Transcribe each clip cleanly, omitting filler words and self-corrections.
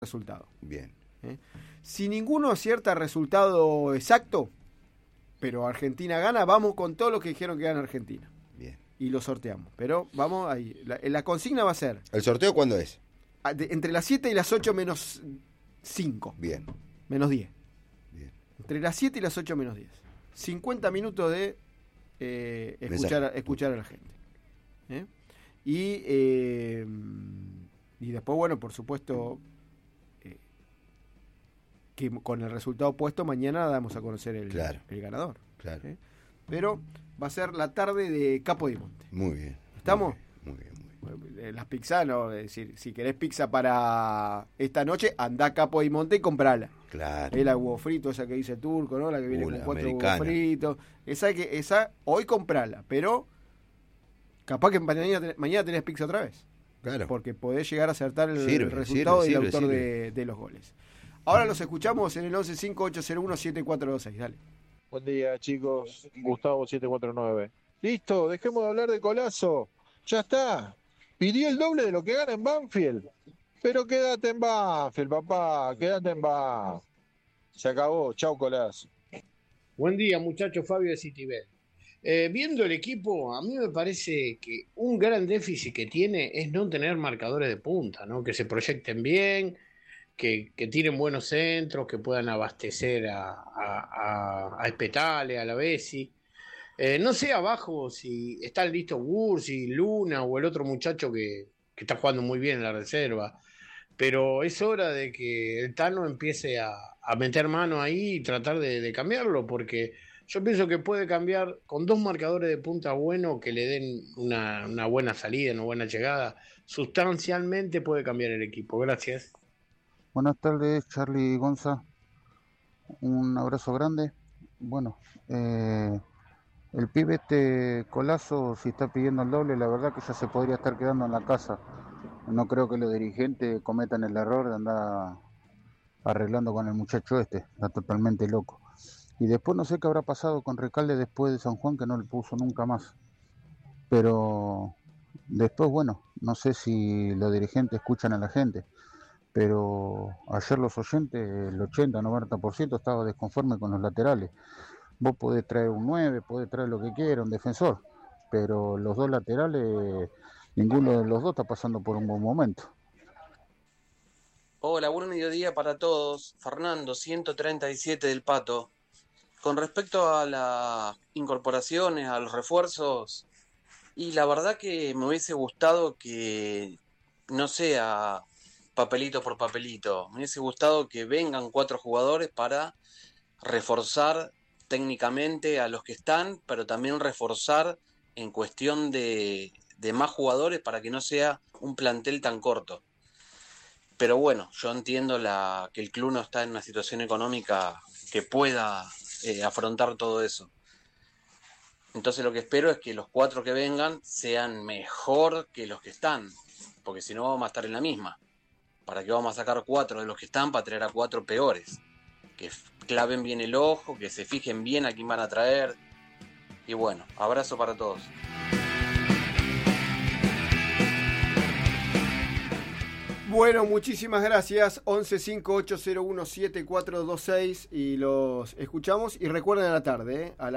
resultado. Bien. Si ninguno acierta resultado exacto, pero Argentina gana, vamos con todo lo que dijeron que gana Argentina. Bien. Y lo sorteamos. Pero vamos ahí. La consigna va a ser... ¿El sorteo cuándo es? Entre las 7 y las 8 menos 5. Bien. Menos 10. Bien. Entre las 7 y las 8 menos 10. 50 minutos de escuchar a la gente. Y después, bueno, por supuesto, que con el resultado puesto mañana damos a conocer el ganador. Claro. Pero va a ser la tarde de Capo Dimonte. Muy bien. ¿Estamos? Muy bien. Las pizzas, no, es decir, si querés pizza para esta noche, andá a Capo Dimonte y comprala. Claro. Es la huevo frito, esa que dice Turco, ¿no? La que viene con 4 americana. huevos fritos. Esa hoy comprala, pero capaz que mañana tenés pizza otra vez. Claro. Porque podés llegar a acertar el resultado del autor de los goles. Ahora los escuchamos en el 1158017426. Dale. Buen día, chicos. Gustavo 749. Listo, dejemos de hablar de Colazo. Ya está. Pidió el doble de lo que gana en Banfield. Pero quédate en Banfield, papá. Quédate en Banfield. Se acabó. Chau, Colazo. Buen día, muchachos. Fabio de Citibel. Viendo el equipo, a mí me parece que un gran déficit que tiene es no tener marcadores de punta, ¿no? Que se proyecten bien, que tiren buenos centros, que puedan abastecer a Espetale, a la Bessi. No sé abajo si están listos Bursi, Luna o el otro muchacho que está jugando muy bien en la reserva, pero es hora de que el Tano empiece a meter mano ahí y tratar de cambiarlo, porque yo pienso que puede cambiar con 2 marcadores de punta buenos que le den una buena salida, una buena llegada, sustancialmente puede cambiar el equipo. Gracias. Buenas tardes, Charlie Gonza. Un abrazo grande. Bueno, el pibe Colazo, si está pidiendo el doble, la verdad que ya se podría estar quedando en la casa. No creo que los dirigentes cometan el error de andar arreglando con el muchacho está totalmente loco. Y después no sé qué habrá pasado con Recalde después de San Juan, que no le puso nunca más. Pero después, bueno, no sé si los dirigentes escuchan a la gente. Pero ayer los oyentes, el 80-90% estaba desconforme con los laterales. Vos podés traer un 9, podés traer lo que quiera, un defensor, pero los dos laterales, ninguno de los dos está pasando por un buen momento. Hola, buen mediodía para todos. Fernando, 137 del Pato. Con respecto a las incorporaciones, a los refuerzos, y la verdad que me hubiese gustado que no sea papelito por papelito. Me hubiese gustado que vengan 4 jugadores para reforzar técnicamente a los que están, pero también reforzar en cuestión de más jugadores para que no sea un plantel tan corto. Pero bueno, yo entiendo que el club no está en una situación económica que pueda afrontar todo eso. Entonces lo que espero es que los 4 que vengan sean mejor que los que están, porque si no vamos a estar en la misma. ¿Para qué vamos a sacar 4 de los que están para traer a 4 peores? Que claven bien el ojo, que se fijen bien a quién van a traer. Y bueno, abrazo para todos. Bueno, muchísimas gracias. 1158017426 y los escuchamos. Y recuerden a la tarde, a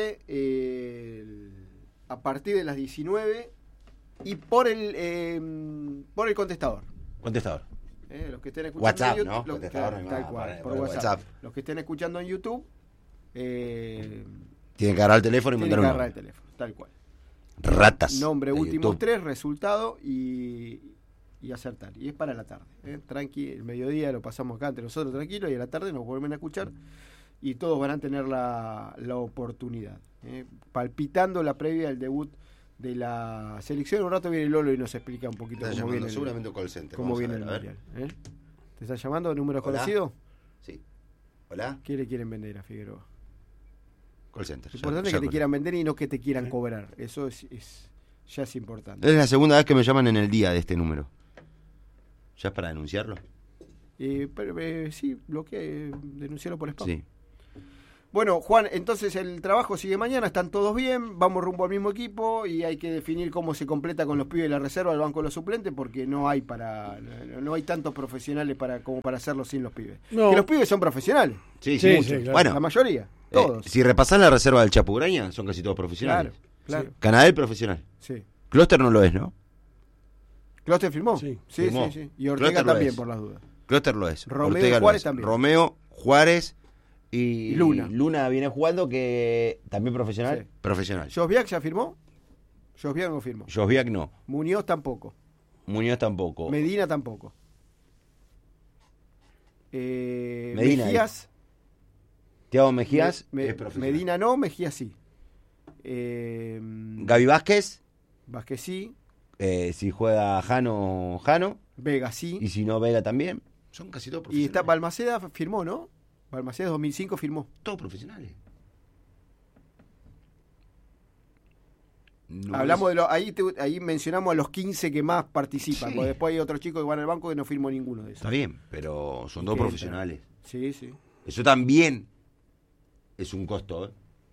partir de las 19 y por el contestador. Los que estén escuchando WhatsApp, en ¿no? YouTube, tal cual, por WhatsApp. Los que estén escuchando en YouTube tienen que agarrar el teléfono y mandar un nombre. Tal cual. Ratas. Nombre, últimos YouTube. 3, resultado y acertar. Y es para la tarde. Tranqui, el mediodía lo pasamos acá entre nosotros tranquilo y a la tarde nos vuelven a escuchar y todos van a tener la oportunidad. Palpitando la previa del debut de la selección. Un rato viene Lolo y nos explica un poquito cómo viene seguramente call center. cómo viene el mundial. ¿Te están llamando números conocidos? Sí. Hola. ¿Qué le quieren vender a Figueroa? Call center. Lo importante es que te quieran vender y no que te quieran cobrar. Eso ya es importante. Es la segunda vez que me llaman en el día de este número. ¿Ya es para denunciarlo? Sí, denunciarlo por spam. Sí. Bueno, Juan, entonces el trabajo sigue mañana, están todos bien, vamos rumbo al mismo equipo y hay que definir cómo se completa con los pibes de la reserva del banco de los suplentes porque no hay tantos profesionales como para hacerlo sin los pibes. No. Que los pibes son profesionales, Sí, Sí, muchos. sí, claro. Bueno, la mayoría, todos. si repasás la reserva del Chapuraña, son casi todos profesionales. Claro. Canadel profesional. Sí. Clúster no lo es, ¿no? ¿Clúster firmó? Sí. Firmó. Sí. Y Ortega Clúster lo también, es. por las dudas. Clúster lo es. Romeo Ortega y Juárez lo es. también. Romeo, Juárez y Luna. Luna viene jugando, que también profesional. Sí. Profesional. ¿Josviak ya firmó? Josviak no firmó. Josviak no. Muñoz tampoco. Muñoz tampoco. Medina tampoco. Medina, Mejías. Thiago Mejías Me- es profesional. Medina no, Mejías sí. Gaby Vázquez, Vázquez sí. si juega Jano, Jano. Vega sí. Y si no, Vega también. Son casi todos Y profesionales. está Balmaceda firmó, ¿no? Balmaceda 2005 firmó. Todos profesionales. No Hablamos es- de ahí mencionamos a los 15 que más participan, Sí. porque después hay otros chicos que van al banco que no firmó ninguno de esos. Está bien, pero son Y todos que profesionales. Sí, sí. Eso también es un costo, ¿eh?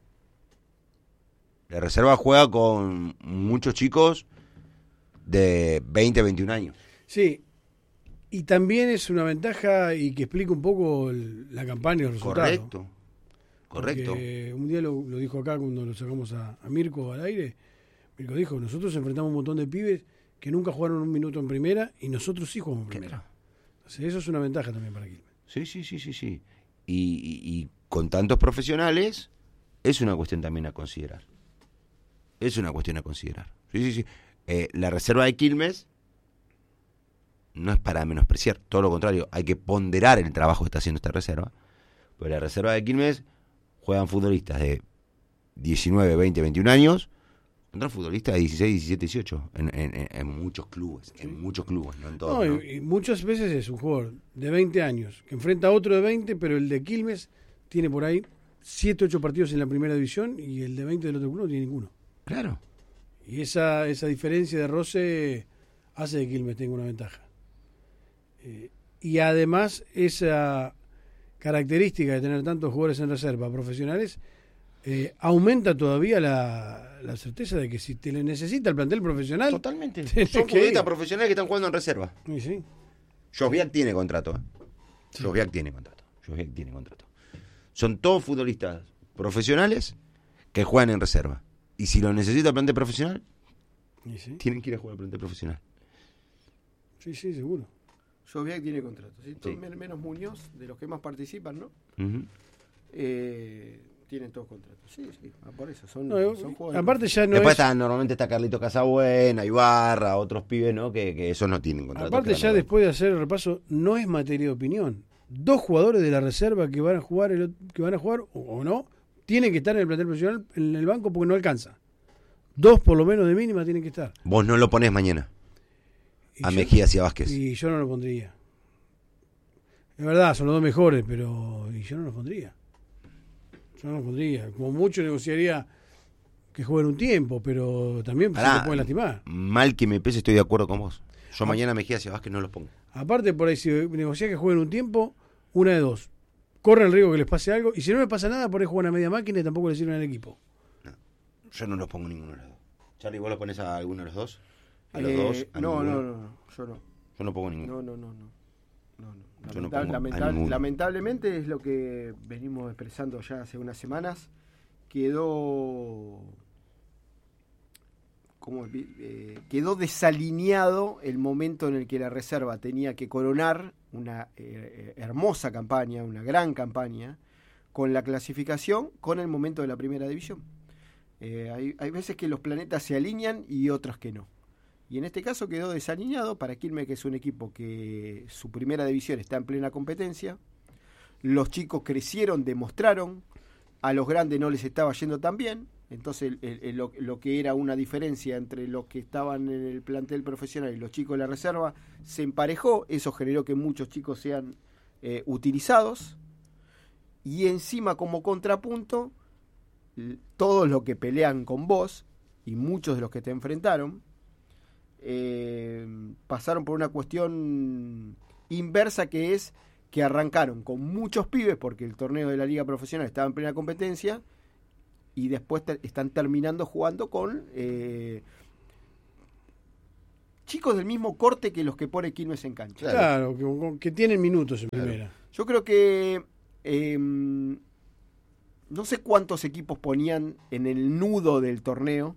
La reserva juega con muchos chicos de 20, 21 años. Sí, y también es una ventaja y que explica un poco la campaña y los resultados. Correcto. Porque un día lo dijo acá cuando lo sacamos a Mirko al aire. Mirko dijo, nosotros enfrentamos un montón de pibes que nunca jugaron un minuto en primera y nosotros sí jugamos en primera. Claro. Entonces eso es una ventaja también para Quilmes. Sí. Y con tantos profesionales es una cuestión también a considerar. Sí. La reserva de Quilmes no es para menospreciar, todo lo contrario, hay que ponderar el trabajo que está haciendo esta reserva. Pero la reserva de Quilmes juegan futbolistas de 19, 20, 21 años contra futbolistas de 16, 17, 18 en muchos clubes, no en todos. No, ¿no? y muchas veces es un jugador de 20 años que enfrenta a otro de 20, pero el de Quilmes tiene por ahí 7, 8 partidos en la primera división y el de 20 del otro club no tiene ninguno. Claro. Y esa diferencia de roce hace que Quilmes tenga una ventaja. Y además esa característica de tener tantos jugadores en reserva profesionales aumenta todavía la certeza de que si te le necesita el plantel profesional... Totalmente. tenés Son que futbolistas ir. profesionales que están jugando en reserva. Y sí. Josviak tiene contrato. Josviak tiene contrato. Son todos futbolistas profesionales que juegan en reserva. Y si lo necesita el plantel profesional, Y sí. tienen que ir a jugar al plantel profesional. Sí, seguro. Josviak tiene contrato, ¿sí? Sí. Menos Muñoz, de los que más participan, ¿no? Ujú. Tienen todos contratos. Sí, por eso. Son No, jugadores. aparte ya no Después es... normalmente está Carlito Casabuena, Ibarra, otros pibes, ¿no? Que esos no tienen contrato. Aparte quedan ya en el después de hacer el repaso, no es materia de opinión. 2 jugadores de la reserva que van a jugar o no, tienen que estar en el plantel profesional en el banco porque no alcanza. 2 por lo menos de mínima tienen que estar. banco. Vos no lo ponés mañana. Y A yo- Mejías y a Vázquez. Y yo no lo pondría. Es verdad, son los 2 mejores, pero y yo no los pondría. Como mucho negociaría que jueguen un tiempo, pero también se Pará, te pueden lastimar. Mal que me pese, estoy de acuerdo con vos. Yo mañana Mejías y a Vázquez no los pongo. Aparte, por ahí, si negociás que jueguen un tiempo, una de dos. Corren el riesgo que les pase algo, y si no les pasa nada, por ahí juegan a media máquina y tampoco le sirven al equipo. Yo no los pongo ninguno de los dos. Charlie, ¿vos los pones a alguno de los dos? ¿A los dos? ¿A No, ninguno? yo no. Yo no pongo ninguno. No. Yo no pongo a ninguno. Lamentablemente es lo que venimos expresando ya hace unas semanas. Quedó desalineado el momento en el que la reserva tenía que coronar una hermosa campaña, una gran campaña, con la clasificación, con el momento de la primera división. Hay veces que los planetas se alinean y otros que no. Y en este caso quedó desalineado para Quilmes, que es un equipo que su primera división está en plena competencia. Los chicos crecieron, demostraron, a los grandes no les estaba yendo tan bien. Entonces lo que era una diferencia entre los que estaban en el plantel profesional y los chicos de la reserva se emparejó. Eso generó que muchos chicos sean utilizados. Y encima, como contrapunto, todos los que pelean con vos y muchos de los que te enfrentaron pasaron por una cuestión inversa, que es que arrancaron con muchos pibes porque el torneo de la liga profesional estaba en plena competencia y después están terminando jugando con chicos del mismo corte que los que pone Quilmes en cancha. Claro, que tienen minutos en Claro. primera. Yo creo que no sé cuántos equipos ponían en el nudo del torneo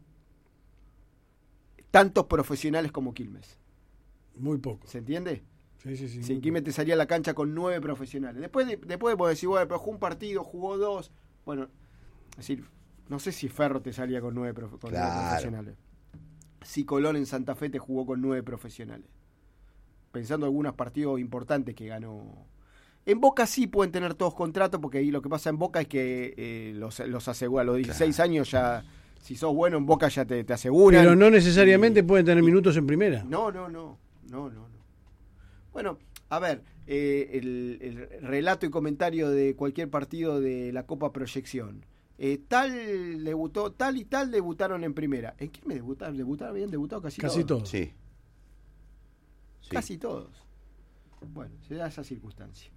tantos profesionales como Quilmes. Muy poco. ¿Se entiende? Sí, sí, sí. Si muy Quilmes te salía a la cancha con 9 profesionales. Después podés decir, bueno, pero jugó un partido, jugó 2. Bueno, es decir, no sé si Ferro te salía con 9 Claro. profesionales. Si Colón en Santa Fe te jugó con 9 profesionales. Pensando en algunos partidos importantes que ganó. En Boca sí pueden tener todos contratos, porque ahí lo que pasa en Boca es que los asegura. A los 16 años ya, si sos bueno en Boca ya te aseguran. Pero no necesariamente pueden tener minutos en primera. No. Bueno, a ver, el relato y comentario de cualquier partido de la Copa Proyección. Tal y tal debutaron en primera. ¿En quién me debutaron? ¿Habían debutado casi Todos. Sí. Casi todos. Bueno, se da esa circunstancia.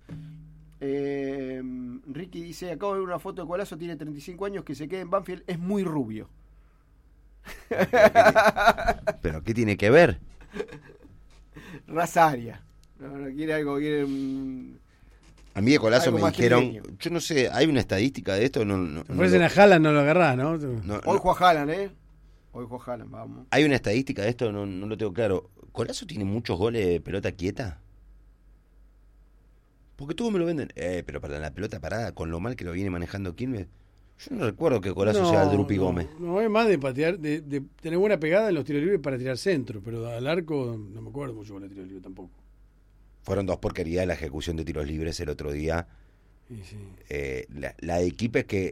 Ricky dice, acabo de ver una foto de Colazo, tiene 35 años, que se queda en Banfield, es muy rubio. ¿Pero qué tiene que ver? Raza aria. No, quiere algo, quiere... A mí de Colazo Algo me más dijeron, limeño. yo no sé, ¿hay una estadística de esto? No, Te ofrecen a Haaland, no lo agarrás, ¿no? Hoy juega Haaland, Hoy juega Haaland, vamos. ¿Hay una estadística de esto? No lo tengo claro. ¿Colazo tiene muchos goles de pelota quieta? Porque todos me lo venden. Pero para la pelota parada, con lo mal que lo viene manejando Quilmes, yo no recuerdo que Colazo sea el Drupi Gómez. No, es más de patear, de tener buena pegada en los tiros libres para tirar centro, pero al arco no me acuerdo mucho con el tiro libre tampoco. Fueron dos porquerías la ejecución de tiros libres el otro día. Sí, sí. La de Equipe que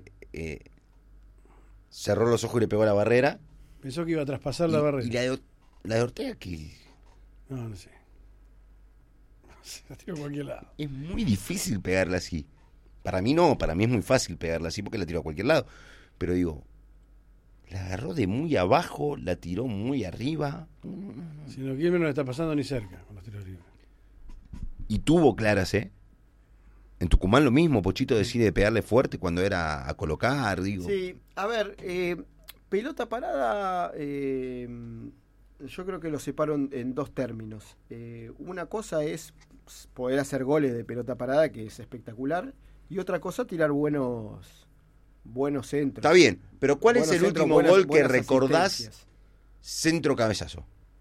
cerró los ojos y le pegó a la barrera. Pensó que iba a traspasar la barrera. Y la de Ortega que No sé. Se la tiró a cualquier lado. es muy difícil pegarla así. Para mí no, para mí es muy fácil pegarla así porque la tiró a cualquier lado. Pero digo, la agarró de muy abajo, la tiró muy arriba. Si no quiere, no le está pasando ni cerca con los tiros libres. Y tuvo claras, ¿eh? En Tucumán lo mismo, Pochito decide pegarle fuerte cuando era a colocar, digo. Sí, a ver, pelota parada, yo creo que lo separo en dos términos. Una cosa es poder hacer goles de pelota parada, que es espectacular, y otra cosa tirar buenos centros. Está bien, pero ¿cuál es Buenos el centros, último buenas- gol que buenas recordás asistencias. centro cabezazo?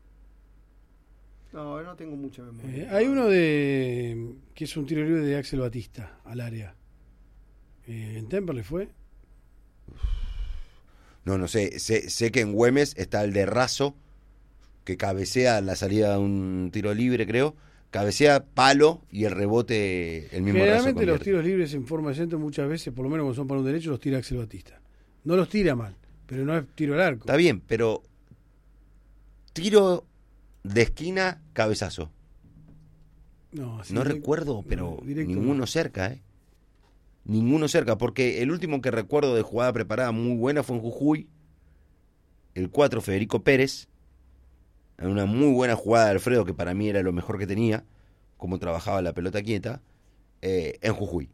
No tengo mucha memoria. Hay uno que es un tiro libre de Axel Batista al área. ¿En Temperley fue? No sé, sé que en Güemes está el de Razo, que cabecea la salida de un tiro libre, creo. Cabecea palo y el rebote el mismo Razo Generalmente los convierte. tiros libres en forma de centro muchas veces, por lo menos cuando son para un derecho, los tira Axel Batista. No los tira mal, pero no es tiro al arco. Está bien, pero tiro de esquina, cabezazo. No, así No directo- recuerdo, pero directo ninguno no. cerca, ¿eh? Ninguno cerca, porque el último que recuerdo de jugada preparada muy buena fue en Jujuy, el 4 Federico Pérez, en una muy buena jugada de Alfredo, que para mí era lo mejor que tenía, como trabajaba la pelota quieta, en Jujuy.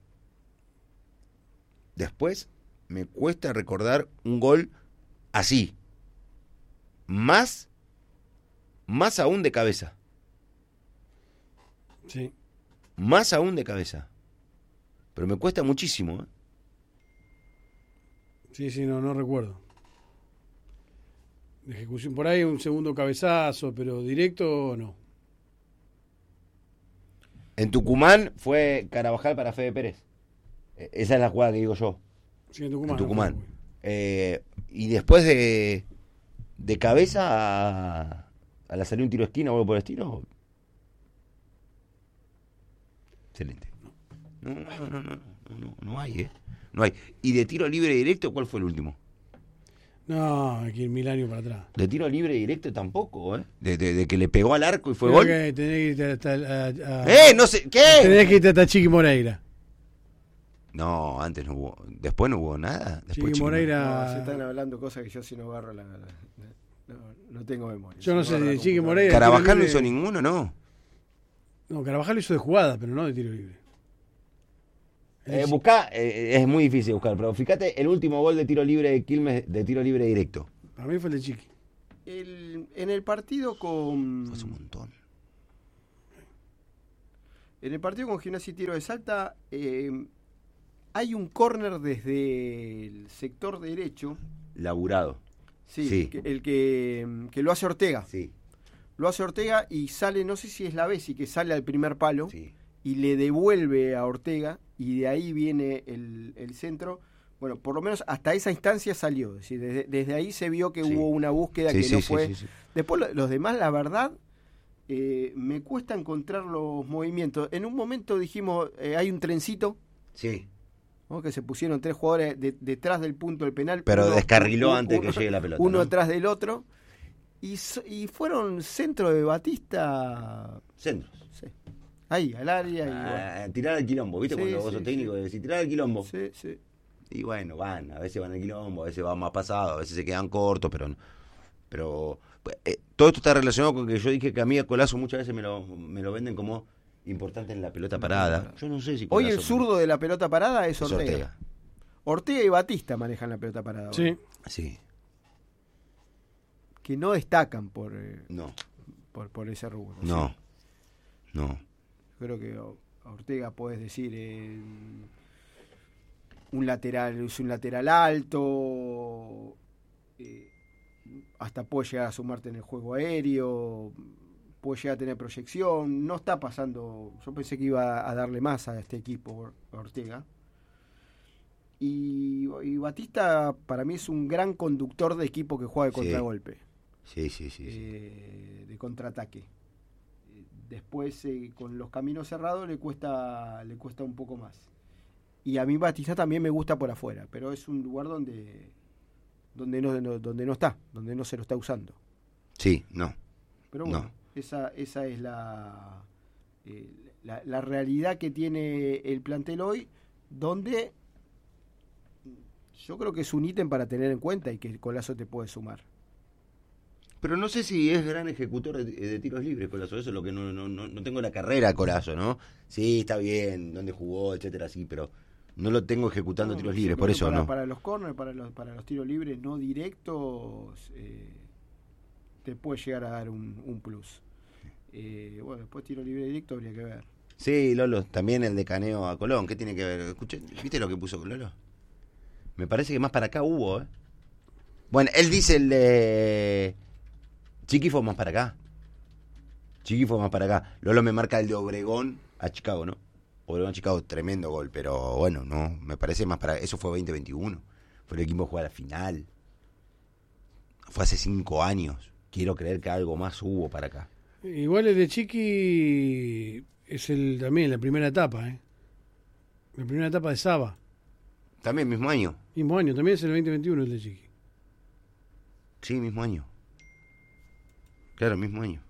Después me cuesta recordar un gol así, más aún de cabeza. Sí. Más aún de cabeza. Pero me cuesta muchísimo, ¿eh? Sí, no recuerdo. De ejecución por ahí un segundo cabezazo, pero directo no. En Tucumán fue Carabajal para Fede Pérez. Esa es la jugada que digo yo. Sí, en Tucumán. En Tucumán. No fue. Y después de cabeza a la salida un tiro de esquina o algo por el estilo. Excelente. No hay, ¿eh? No hay. ¿Y de tiro libre directo cuál fue el último? No, hay que ir 1000 años para atrás. De tiro libre directo tampoco, ¿eh? De que le pegó al arco y fue Creo gol. que tenés que irte hasta No sé, ¿qué? tenés que irte hasta Chiqui Moreira. No, antes no hubo. Después no hubo nada. Después Chiqui Moreira. No, se están hablando cosas que yo si no agarro no tengo memoria. Yo no Si sé agarro si la Chiqui computadora. Moreira. Carabajal no tiro hizo libre- ninguno, ¿no? No, Carabajal hizo de jugada, pero no de tiro libre. Buscá, es muy difícil buscar, pero fíjate el último gol de tiro libre de Quilmes, de tiro libre directo. Para mí fue el de Chiqui. En el partido con... Fue hace un montón. En el partido con Gimnasia y Tiro de Salta hay un córner desde el sector derecho. Laburado. Sí. El que lo hace Ortega. Sí. Lo hace Ortega y sale, no sé si es la Bessi, que sale al primer palo. Sí. Y le devuelve a Ortega y de ahí viene el centro. Bueno, por lo menos hasta esa instancia salió. Es decir, desde ahí se vio que hubo una búsqueda que no fue. Sí. Después los demás, la verdad, me cuesta encontrar los movimientos. En un momento dijimos, hay un trencito. Sí. ¿No? Que se pusieron 3 jugadores detrás del punto del penal. Pero descarriló antes que llegue la pelota. Uno ¿no? atrás del otro. Y fueron centro de Batista. Centros. Sí. Ahí, al área. Bueno. Tirar al quilombo, ¿viste? Cuando vos sos técnico, decís tirar al quilombo. Sí. Y bueno, a veces van al quilombo, a veces van más pasados, a veces se quedan cortos, pero todo esto está relacionado con que yo dije que a mí a Colazo muchas veces me lo venden como importante en la pelota parada. Yo no sé si Colazo, hoy el zurdo de la pelota parada es Ortega. Ortega y Batista manejan la pelota parada. Sí. Sí. Que no destacan por ese rubro. No. ¿sí? No. Creo que a Ortega podés decir un lateral alto, hasta puede llegar a sumarte en el juego aéreo, puede llegar a tener proyección. No está pasando, yo pensé que iba a darle más a este equipo Ortega. Y Batista para mí es un gran conductor de equipo que juega de contragolpe. Sí. De contraataque. Después con los caminos cerrados le cuesta un poco más. Y a mí Batista también me gusta por afuera, pero es un lugar donde no está, donde no se lo está usando. Sí, no. Pero bueno, esa es la realidad que tiene el plantel hoy, donde yo creo que es un ítem para tener en cuenta y que Colazo te puede sumar. Pero no sé si es gran ejecutor de tiros libres, Colazo. Eso es lo que no tengo la carrera, Colazo, ¿no? Sí, está bien, dónde jugó, etcétera, sí, pero no lo tengo ejecutando tiros libres, por eso no. Para los corners, para los tiros libres no directos, te puede llegar a dar un plus. Bueno, después tiro libre directo habría que ver. Sí, Lolo, también el decaneo a Colón, ¿qué tiene que ver? Escuché, ¿viste lo que puso Lolo? Me parece que más para acá hubo, ¿eh? Bueno, él dice el de... Chiqui fue más para acá. Lolo me marca el de Obregón a Chicago, ¿no? Obregón a Chicago, tremendo gol, pero bueno, no, me parece más para... Eso fue 2021. Fue el equipo que jugó a la final. Fue hace 5 años. Quiero creer que algo más hubo para acá. Igual el de Chiqui es también la primera etapa, ¿eh? La primera etapa de Saba. También, mismo año. Mismo año, también es el 2021 el de Chiqui. Sí, mismo año. Claro, mismo año.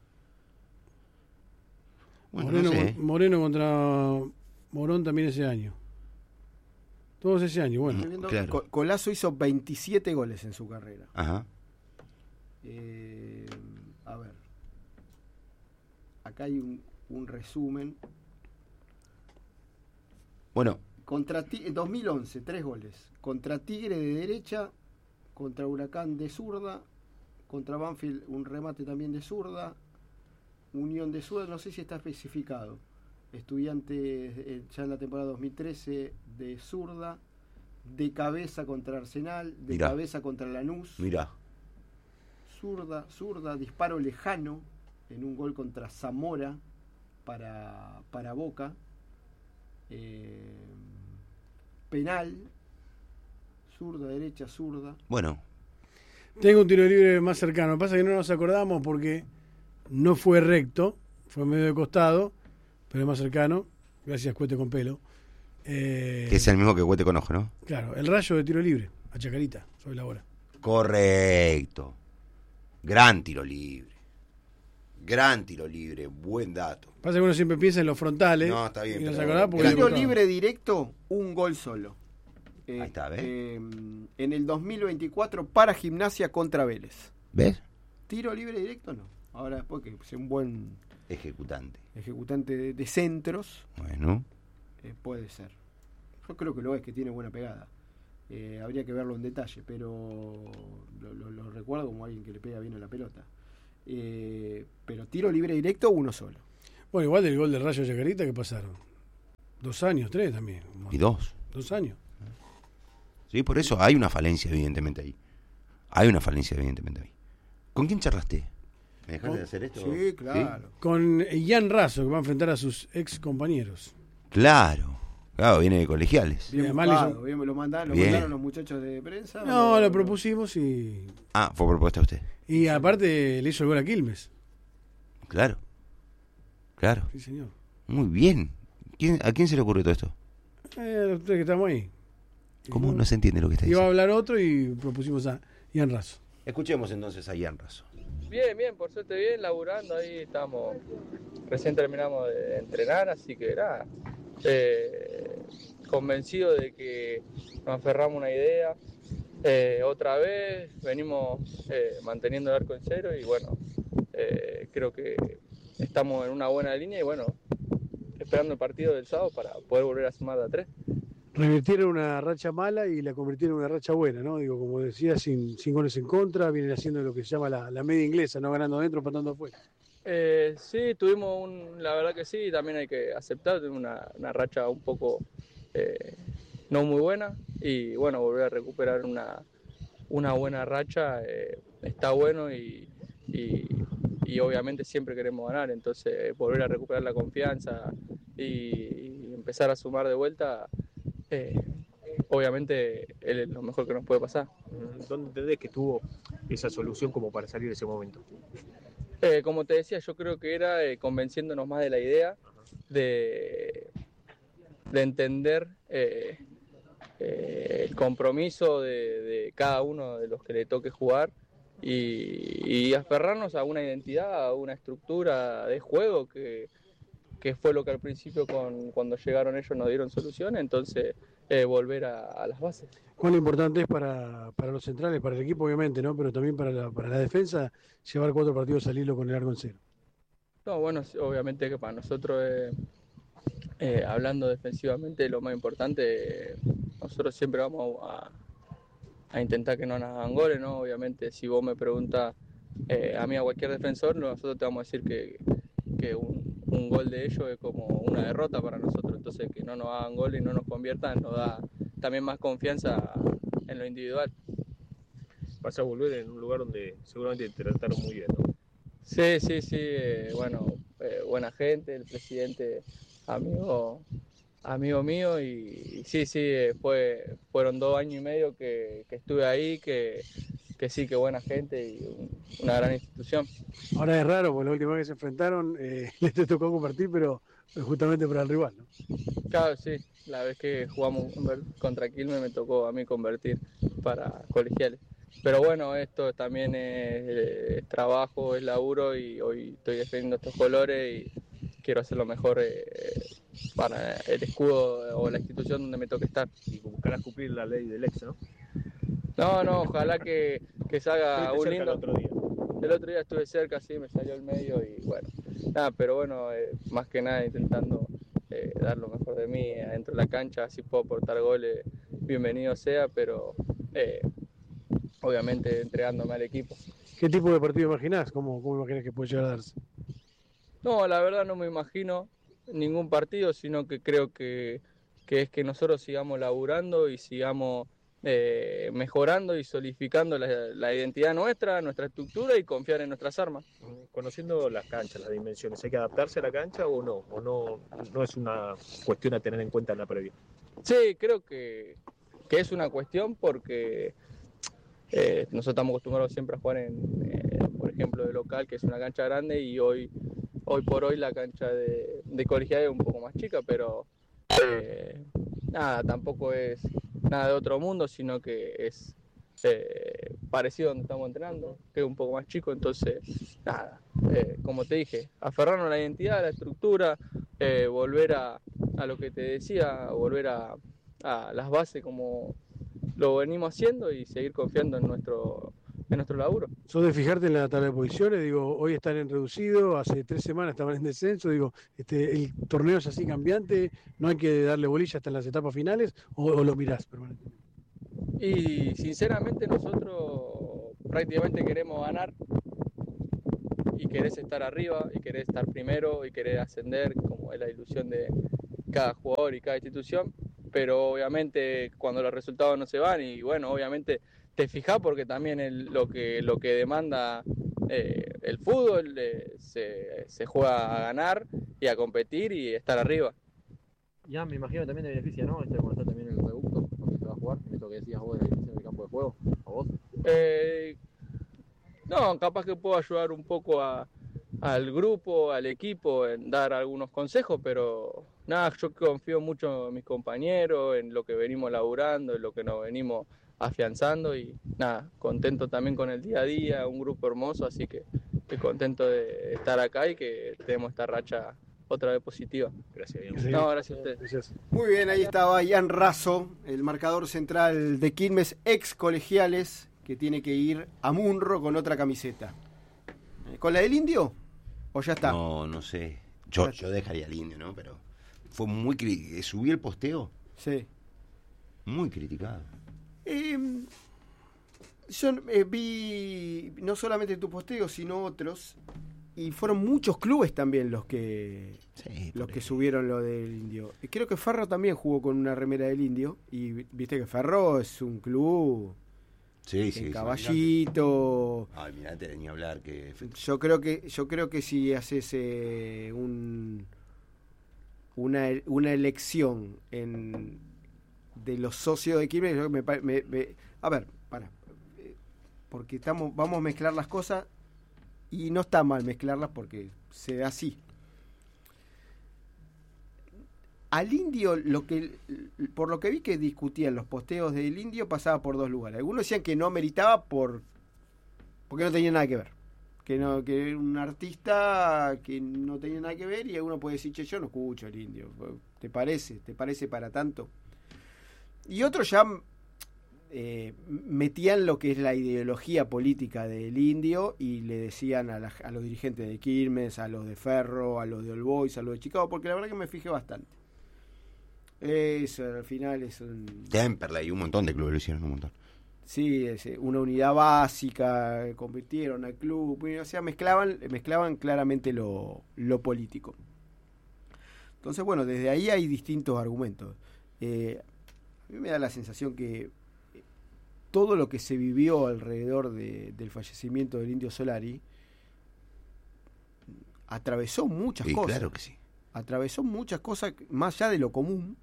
Bueno, no sé. Moreno contra Morón también ese año. Todos ese año, bueno. Claro. Colazo hizo 27 goles en su carrera. Ajá. A ver. Acá hay un resumen. Bueno. En 2011, 3 goles. Contra Tigre de derecha, contra Huracán de zurda, contra Banfield un remate también de zurda, Unión de zurda, no sé si está especificado. Estudiantes ya en la temporada 2013 de zurda, de cabeza contra Arsenal, de cabeza contra Lanús. Mirá. Zurda, disparo lejano en un gol contra Zamora para Boca. Penal, zurda, derecha, zurda. Bueno. Tengo un tiro libre más cercano. Lo que pasa es que no nos acordamos porque no fue recto, fue medio de costado, pero es más cercano. Gracias, Cuete con pelo. Que es el mismo que Cuete con ojo, ¿no? Claro, el Rayo de tiro libre, a Chacarita, sobre la hora. Correcto. Gran tiro libre, buen dato. Pasa que uno siempre piensa en los frontales. No, está bien. Y no se acordaba porque tiro libre directo, un gol solo. Ahí está, ¿ves? En el 2024 para Gimnasia contra Vélez. ¿Ves? Tiro libre directo no. Ahora después que sea un buen ejecutante de centros. Bueno. Puede ser. Yo creo que lo es, que tiene buena pegada. Habría que verlo en detalle, pero lo recuerdo como alguien que le pega bien a la pelota. Pero tiro libre directo, uno solo. Bueno, igual del gol del Rayo Chacarita, ¿qué pasaron? 2 años, 3 también. Y 2. 2 años. Sí, por eso hay una falencia, evidentemente, ahí. Hay una falencia, evidentemente, ahí. ¿Con quién charlaste? ¿Me dejaste de hacer esto? Sí, claro. ¿Sí? Con Ian Razo, que va a enfrentar a sus ex compañeros. Claro, viene de colegiales. Bien buscado, bien, lo mandaron los muchachos de prensa. No, lo propusimos y... Fue propuesta a usted. Y aparte le hizo el gol a Quilmes. Claro. Sí, señor. Muy bien. ¿A quién se le ocurrió todo esto? Los tres que estamos ahí. ¿Cómo? No se entiende lo que está diciendo. Iba a hablar otro y propusimos a Ian Razo. Escuchemos entonces a Ian Razo. Bien, por suerte bien, laburando ahí, estamos, recién terminamos de entrenar, así que nada, convencido de que nos aferramos a una idea, otra vez, venimos manteniendo el arco en cero y bueno, creo que estamos en una buena línea y bueno, esperando el partido del sábado para poder volver a sumar de a 3. Revirtieron una racha mala y la convirtieron en una racha buena, ¿no? Digo, como decía, sin goles en contra, vienen haciendo lo que se llama la media inglesa, no ganando adentro, empatando afuera. Sí, tuvimos la verdad que sí, también hay que aceptar, tuvimos una racha un poco no muy buena y bueno, volver a recuperar una buena racha está bueno y obviamente siempre queremos ganar, entonces volver a recuperar la confianza y empezar a sumar de vuelta. Obviamente es lo mejor que nos puede pasar. ¿Dónde entendés que tuvo esa solución como para salir de ese momento? Como te decía, yo creo que era convenciéndonos más de la idea, de entender el compromiso de cada uno de los que le toque jugar y aferrarnos a una identidad, a una estructura de juego que fue lo que al principio cuando llegaron ellos nos dieron soluciones, entonces volver a las bases. ¿Cuán importante es para los centrales, para el equipo obviamente, ¿no? Pero también para la defensa, llevar 4 partidos al hilo con el arco en cero? No, bueno, obviamente que para nosotros, hablando defensivamente, lo más importante, nosotros siempre vamos a intentar que no nos hagan goles, ¿no? Obviamente, si vos me preguntas a mí, a cualquier defensor, nosotros te vamos a decir que un gol de ellos es como una derrota para nosotros, entonces que no nos hagan gol y no nos conviertan nos da también más confianza en lo individual. Vas a volver en un lugar donde seguramente te trataron muy bien, ¿no? Sí, bueno, buena gente, el presidente amigo mío y sí, fueron 2 años y medio que estuve ahí, que sí, que buena gente y una gran institución. Ahora es raro, porque la última vez que se enfrentaron les tocó compartir, pero justamente para el rival, ¿no? Claro, sí, la vez que jugamos contra Quilmes me tocó a mí convertir para colegiales. Pero bueno, esto también es trabajo, es laburo y hoy estoy defendiendo estos colores y quiero hacer lo mejor para el escudo o la institución donde me toque estar. Y buscarás cumplir la ley del ex, ¿no? No, ojalá que salga un lindo. El otro día estuve cerca, sí, me salió el medio y bueno, nada, pero bueno, más que nada intentando dar lo mejor de mí adentro de la cancha, si puedo aportar goles, bienvenido sea, pero obviamente entregándome al equipo. ¿Qué tipo de partido imaginás? ¿Cómo imaginás que puede llegar a darse? No, la verdad no me imagino ningún partido, sino que creo que es que nosotros sigamos laburando y sigamos mejorando y solidificando la identidad nuestra estructura y confiar en nuestras armas. Conociendo las canchas, las dimensiones, ¿hay que adaptarse a la cancha o no? ¿O no es una cuestión a tener en cuenta en la previa? Sí, creo que es una cuestión porque nosotros estamos acostumbrados siempre a jugar por ejemplo, de local, que es una cancha grande, y hoy por hoy la cancha de colegial es un poco más chica, pero nada, tampoco es nada de otro mundo, sino que es parecido a donde estamos entrenando, que es un poco más chico, entonces nada, como te dije, aferrarnos a la identidad, a la estructura, volver a lo que te decía, volver a las bases como lo venimos haciendo y seguir confiando en nuestro laburo. ¿Sos de fijarte en la tabla de posiciones? Digo, hoy están en reducido, hace 3 semanas estaban en descenso, digo, el torneo es así cambiante, no hay que darle bolilla hasta en las etapas finales, o lo mirás permanentemente. Y sinceramente nosotros prácticamente queremos ganar y querés estar arriba y querés estar primero y querés ascender, como es la ilusión de cada jugador y cada institución, pero obviamente cuando los resultados no se van y bueno, obviamente te fijás porque también lo que demanda el fútbol se juega a ganar y a competir y estar arriba. Ya me imagino también de beneficia, ¿no? Cuando está también el reducto, cuando se va a jugar, esto que decías vos de la división del campo de juego, ¿a vos? No, capaz que puedo ayudar un poco al grupo, al equipo, en dar algunos consejos, pero nada, yo confío mucho en mis compañeros, en lo que venimos laburando, en lo que nos venimos afianzando y nada, contento también con el día a día, un grupo hermoso, así que estoy contento de estar acá y que tenemos esta racha otra vez positiva. Gracias, Diego. No, gracias a ustedes. Gracias. Muy bien, ahí estaba Ian Razo, el marcador central de Quilmes, ex colegiales, que tiene que ir a Munro con otra camiseta. ¿Con la del Indio? ¿O ya está? No sé. Yo dejaría al Indio, ¿no? Pero fue muy subí el posteo. Sí. Muy criticado. Yo vi no solamente tu posteo, sino otros, y fueron muchos clubes también los que subieron lo del Indio. Y creo que Ferro también jugó con una remera del Indio, y viste que Ferro es un club de Caballito. Ay, mirá, te venía a hablar que yo creo que si haces una elección de los socios de Quilmes, a ver, porque vamos a mezclar las cosas y no está mal mezclarlas porque se da así. Al Indio, por lo que vi que discutían los posteos del Indio, pasaba por dos lugares. Algunos decían que no meritaba porque no tenía nada que ver. Que era un artista que no tenía nada que ver, y alguno puede decir, che, yo no escucho el Indio. ¿Te parece para tanto? Y otros ya metían lo que es la ideología política del Indio y le decían a los dirigentes de Quilmes, a los de Ferro, a los de All Boys, a los de Chicago, porque la verdad que me fijé bastante. Eso al final es un... Temperley, un montón de clubes lo hicieron, un montón. Sí, una unidad básica, convirtieron al club, o sea, mezclaban claramente lo político. Entonces, bueno, desde ahí hay distintos argumentos. A mí me da la sensación que todo lo que se vivió alrededor del fallecimiento del Indio Solari atravesó muchas cosas. Claro que sí. Atravesó muchas cosas más allá de lo común,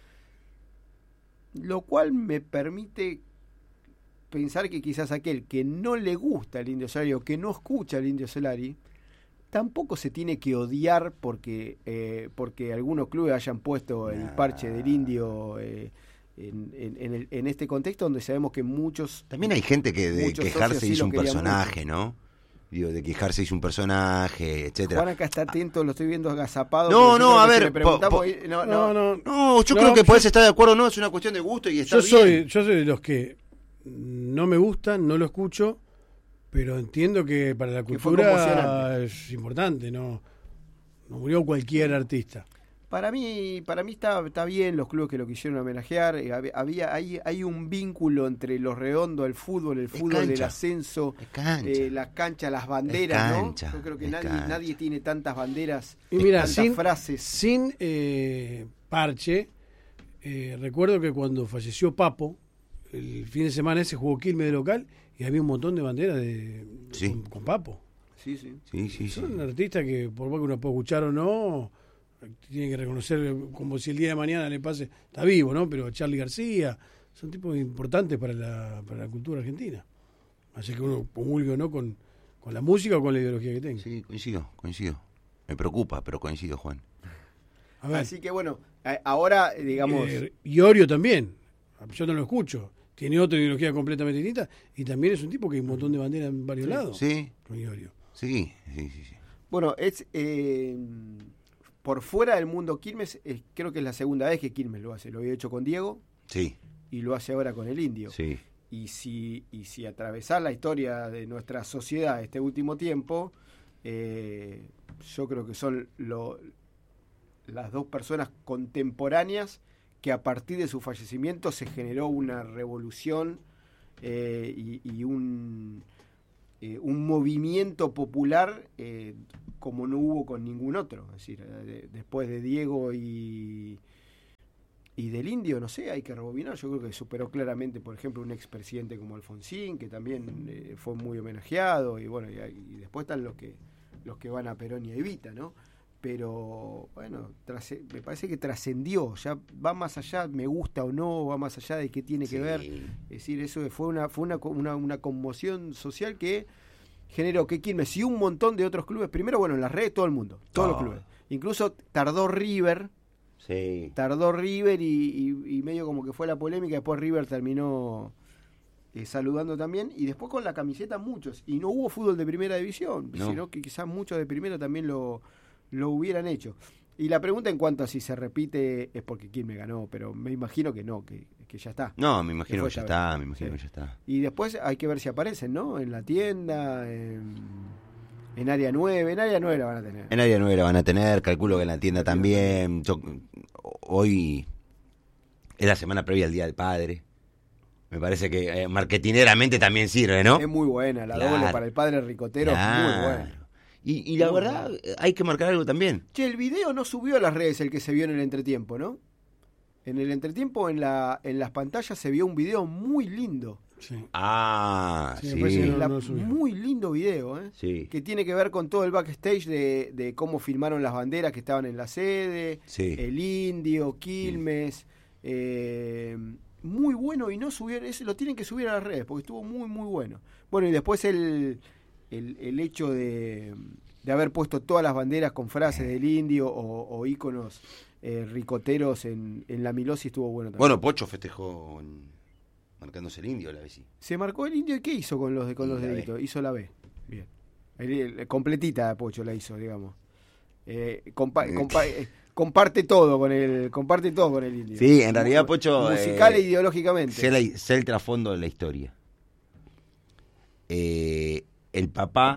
lo cual me permite pensar que quizás aquel que no le gusta el Indio Solari o que no escucha el Indio Solari tampoco se tiene que odiar porque algunos clubes hayan puesto el parche del Indio en este contexto donde sabemos que muchos... También hay gente que de quejarse hizo un personaje, mucho, ¿no? Digo, de quejarse hizo un personaje, etcétera. Juan acá está atento, lo estoy viendo agazapado. No, a ver, yo creo que podés estar de acuerdo, no, es una cuestión de gusto y está bien. Yo soy de los que no me gustan, no lo escucho, pero entiendo que para la cultura es importante, no murió cualquier artista. Para mí está bien los clubes que lo quisieron homenajear. Hay un vínculo entre lo redondo, el fútbol, del ascenso, las canchas, las banderas, ¿no? Yo creo que nadie tiene tantas banderas y mira, tantas frases. Sin parche, recuerdo que cuando falleció Papo, el fin de semana ese jugó Quilmes de local y había un montón de banderas con Papo. Sí. Son un artista que por más que uno pueda escuchar o no, tiene que reconocer como si el día de mañana le pase, está vivo, ¿no? Pero Charly García, son tipos importantes para la cultura argentina. Así que uno comulgue o no con la música o con la ideología que tenga. Sí, coincido. Me preocupa, pero coincido, Juan. A ver. Así que bueno, ahora digamos... Iorio también, yo no lo escucho. Tiene otra ideología completamente distinta y también es un tipo que hay un montón de banderas en varios lados. Sí. Con Iorio. Sí. Bueno, es... por fuera del mundo Quilmes, creo que es la segunda vez que Quilmes lo hace. Lo había hecho con Diego. Sí. Y lo hace ahora con el Indio. Sí. si atravesar la historia de nuestra sociedad este último tiempo, yo creo que son las dos personas contemporáneas que a partir de su fallecimiento se generó una revolución y un movimiento popular como no hubo con ningún otro. Es decir, después de Diego y del Indio, no sé, hay que rebobinar. Yo creo que superó claramente, por ejemplo, un expresidente como Alfonsín, que también fue muy homenajeado, y bueno, y después están los que van a Perón y a Evita, ¿no? Pero bueno, me parece que trascendió, ya va más allá, me gusta o no, va más allá de qué tiene que ver. Es decir, eso fue una conmoción social que generó que Quilmes y un montón de otros clubes, primero, bueno, en las redes, todo el mundo, todos los clubes. Incluso tardó River y medio como que fue la polémica, después River terminó saludando también, y después con la camiseta muchos, y no hubo fútbol de primera división, sino que quizás muchos de primera también lo hubieran hecho. Y la pregunta en cuanto a si se repite es porque Quilmes ganó, pero me imagino que no, que ya está. No, me imagino que ya está, que ya está. Y después hay que ver si aparecen, ¿no? En la tienda, en Área 9, en Área 9 la van a tener. En Área 9 la van a tener, calculo que en la tienda también. Hoy es la semana previa al Día del Padre. Me parece que marketineramente también sirve, ¿no? Es muy buena, la doble para el padre ricotero, muy buena. Y la verdad, hay que marcar algo también. Che, el video no subió a las redes, el que se vio en el entretiempo, ¿no? En el entretiempo, en las pantallas se vio un video muy lindo. Sí. Muy lindo video, ¿eh? Sí. Que tiene que ver con todo el backstage de cómo filmaron las banderas que estaban en la sede, el Indio, Quilmes. Muy bueno, y no subieron, lo tienen que subir a las redes, porque estuvo muy, muy bueno. Bueno, y después el hecho de haber puesto todas las banderas con frases del Indio o íconos ricoteros en la Milosi estuvo bueno también. Bueno, Pocho festejó marcándose el Indio la vez, sí. Se marcó el Indio, y ¿qué hizo con los deditos? Hizo la B. Bien. Completita Pocho la hizo, digamos. Comparte todo con el Indio. Sí, en realidad Pocho musical e ideológicamente. Sé el trasfondo de la historia. El papá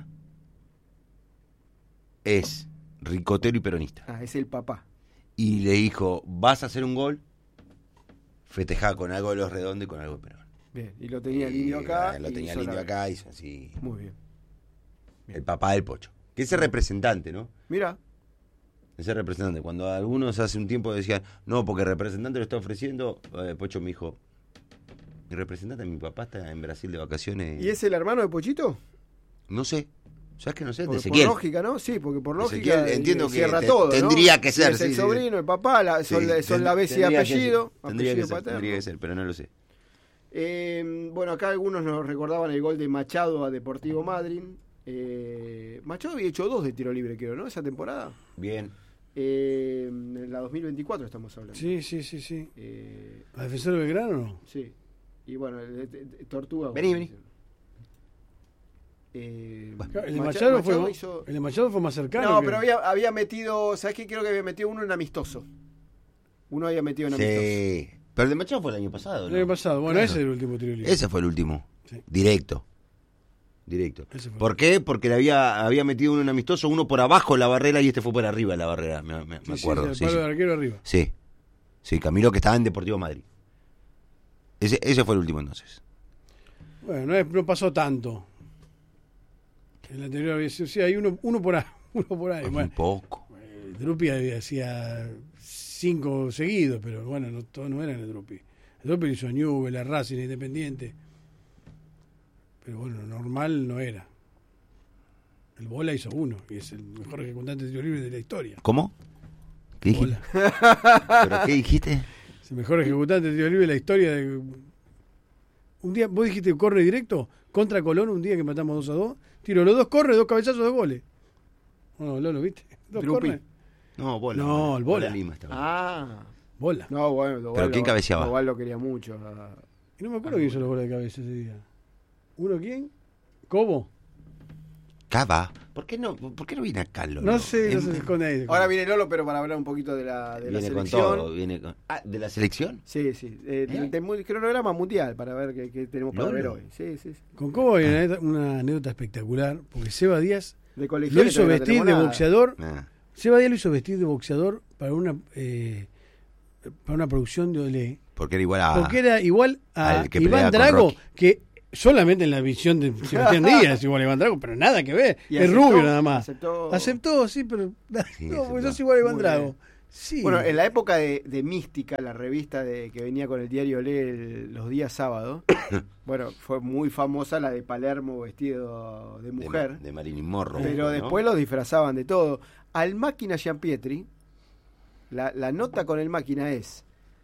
es ricotero y peronista. Es el papá. Y le dijo, vas a hacer un gol, festejá con algo de Los Redondos y con algo de Perón. Bien, y lo tenía el Indio acá. Hizo así. Muy bien. El papá del Pocho. Que es el representante, ¿no? Mira. Ese representante. Cuando algunos hace un tiempo decían, no, porque el representante lo está ofreciendo, Pocho me dijo, mi representante, mi papá está en Brasil de vacaciones. ¿Y es el hermano de Pochito? No sé. ¿Sabes que no sé? Porque de Ezequiel. por lógica, ¿no? Sí, porque por lógica Ezequiel, entiendo que todo, tendría ¿no? que ser. Es el sobrino, el papá, son la vez y apellido. Tendría que ser, pero no lo sé. Bueno, acá algunos nos recordaban el gol de Machado a Deportivo Madryn. Machado había hecho 2 de tiro libre, creo, ¿no? Esa temporada. Bien. En la 2024 estamos hablando. Sí. ¿A Defensor de Belgrano no? Sí. Y bueno, Tortuga. Vení. El de Machado fue más cercano. No, pero había metido, ¿sabes qué? Creo que había metido uno en amistoso. Uno había metido en amistoso. Sí. Pero el de Machado fue el año pasado, ¿no? El año pasado, bueno, claro. Ese es el último tiro libre. Ese fue el último. Sí. Directo. ¿Por qué? Porque le había metido uno en amistoso, uno por abajo de la barrera y este fue por arriba de la barrera, me acuerdo. Sí, el palo de arquero arriba. Sí, Camilo, que estaba en Deportivo Madrid. Ese fue el último entonces. Bueno, no pasó tanto. En la anterior había sido, sí, hay uno por ahí. Bueno, un poco. Drupi hacía 5 seguidos, pero bueno, todos no eran el Drupi. El Drupi hizo Newell's, la Racing, Independiente. Pero bueno, normal no era. El Bola hizo 1 y es el mejor ejecutante de tiro libre de la historia. ¿Cómo? ¿Qué dijiste? ¿Pero qué dijiste? Es el mejor ejecutante de tiro libre de la historia. Un día, vos dijiste corre directo contra Colón, un día que matamos 2-2. Tiro los 2 corre, 2 cabezazos de goles. No, Lolo, ¿viste? 2 corre. No, Bola. No, el Bola. Lima estaba. Bola. No, bueno, ¿pero quién cabeceaba? Igual lo quería mucho. Y no me acuerdo quién hizo los goles de cabeza ese día. ¿Uno quién? ¿Cobo? Cava. ¿Por qué no viene acá Lolo? No sé, no se esconde ahí. Ahora viene Lolo, pero para hablar un poquito de la Viene selección. con todo. ¿De la selección? Sí. Del cronograma mundial, para ver qué tenemos para ver hoy. Sí. Con Cobo hay una anécdota espectacular, porque Seba Díaz De lo colegiales hizo todavía no vestir tenemos de nada. boxeador. Ah. Seba Díaz lo hizo vestir de boxeador para una producción de Olé. Porque era igual a... Porque era igual a al que Iván peleaba con Drago, Rocky. que solamente en la visión de Sebastián Díaz es igual a Iván Drago, pero nada que ver. Y Es aceptó, rubio nada más. aceptó. Sí, pero Sí, no, porque aceptó. sos igual a Iván Muy Drago. bien. Sí. Bueno, en la época de Mística, la revista que venía con el diario Olé los días sábados, bueno, fue muy famosa la de Palermo vestido de mujer. De Marilyn Monroe. Pero ¿no? después lo disfrazaban de todo. Al Máquina Gianpietri, la nota con el Máquina es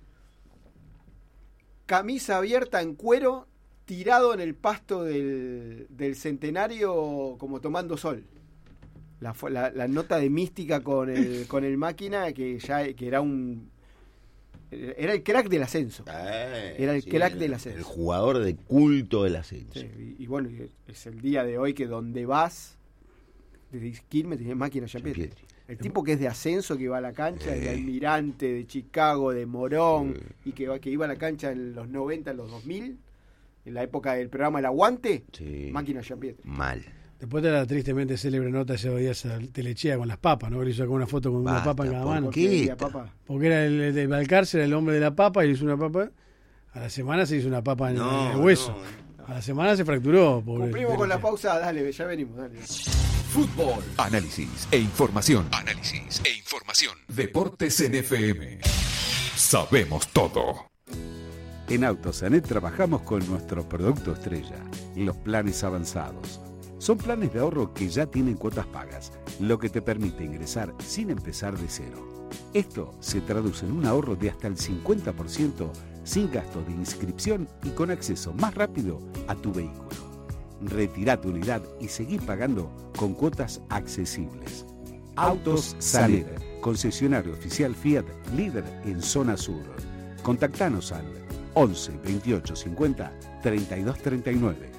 camisa abierta en cuero, tirado en el pasto del Centenario como tomando sol. La nota de Mística con el Máquina, que era era el crack del ascenso. Era el crack del ascenso. El jugador de culto del ascenso. Sí, y bueno, es el día de hoy que donde vas, desde Quilmes tenés Máquina Gianpietri. El tipo que es de ascenso, que va a la cancha, de Almirante, de Chicago, de Morón, y que iba a la cancha en los 90, en los 2000, en la época del programa El Aguante, Máquina Gianpietri. Mal. Después de la tristemente célebre nota se veía esa telechea con las papas, ¿no? Le hizo una foto con una papa en cada mano. ¿Por qué? Porque era el de Balcarce, era el hombre de la papa, y le hizo una papa. A la semana se hizo una papa en el hueso. A la semana se fracturó. Cumplimos con la pausa, dale, ya venimos, dale. Fútbol, análisis e información. Deportes en FM. Sabemos todo. En Autosanet trabajamos con nuestro producto estrella, los planes avanzados. Son planes de ahorro que ya tienen cuotas pagas, lo que te permite ingresar sin empezar de cero. Esto se traduce en un ahorro de hasta el 50% sin gasto de inscripción y con acceso más rápido a tu vehículo. Retirá tu unidad y seguí pagando con cuotas accesibles. Autos Sanet, concesionario oficial Fiat, líder en zona sur. Contactanos al 11 28 50 32 39.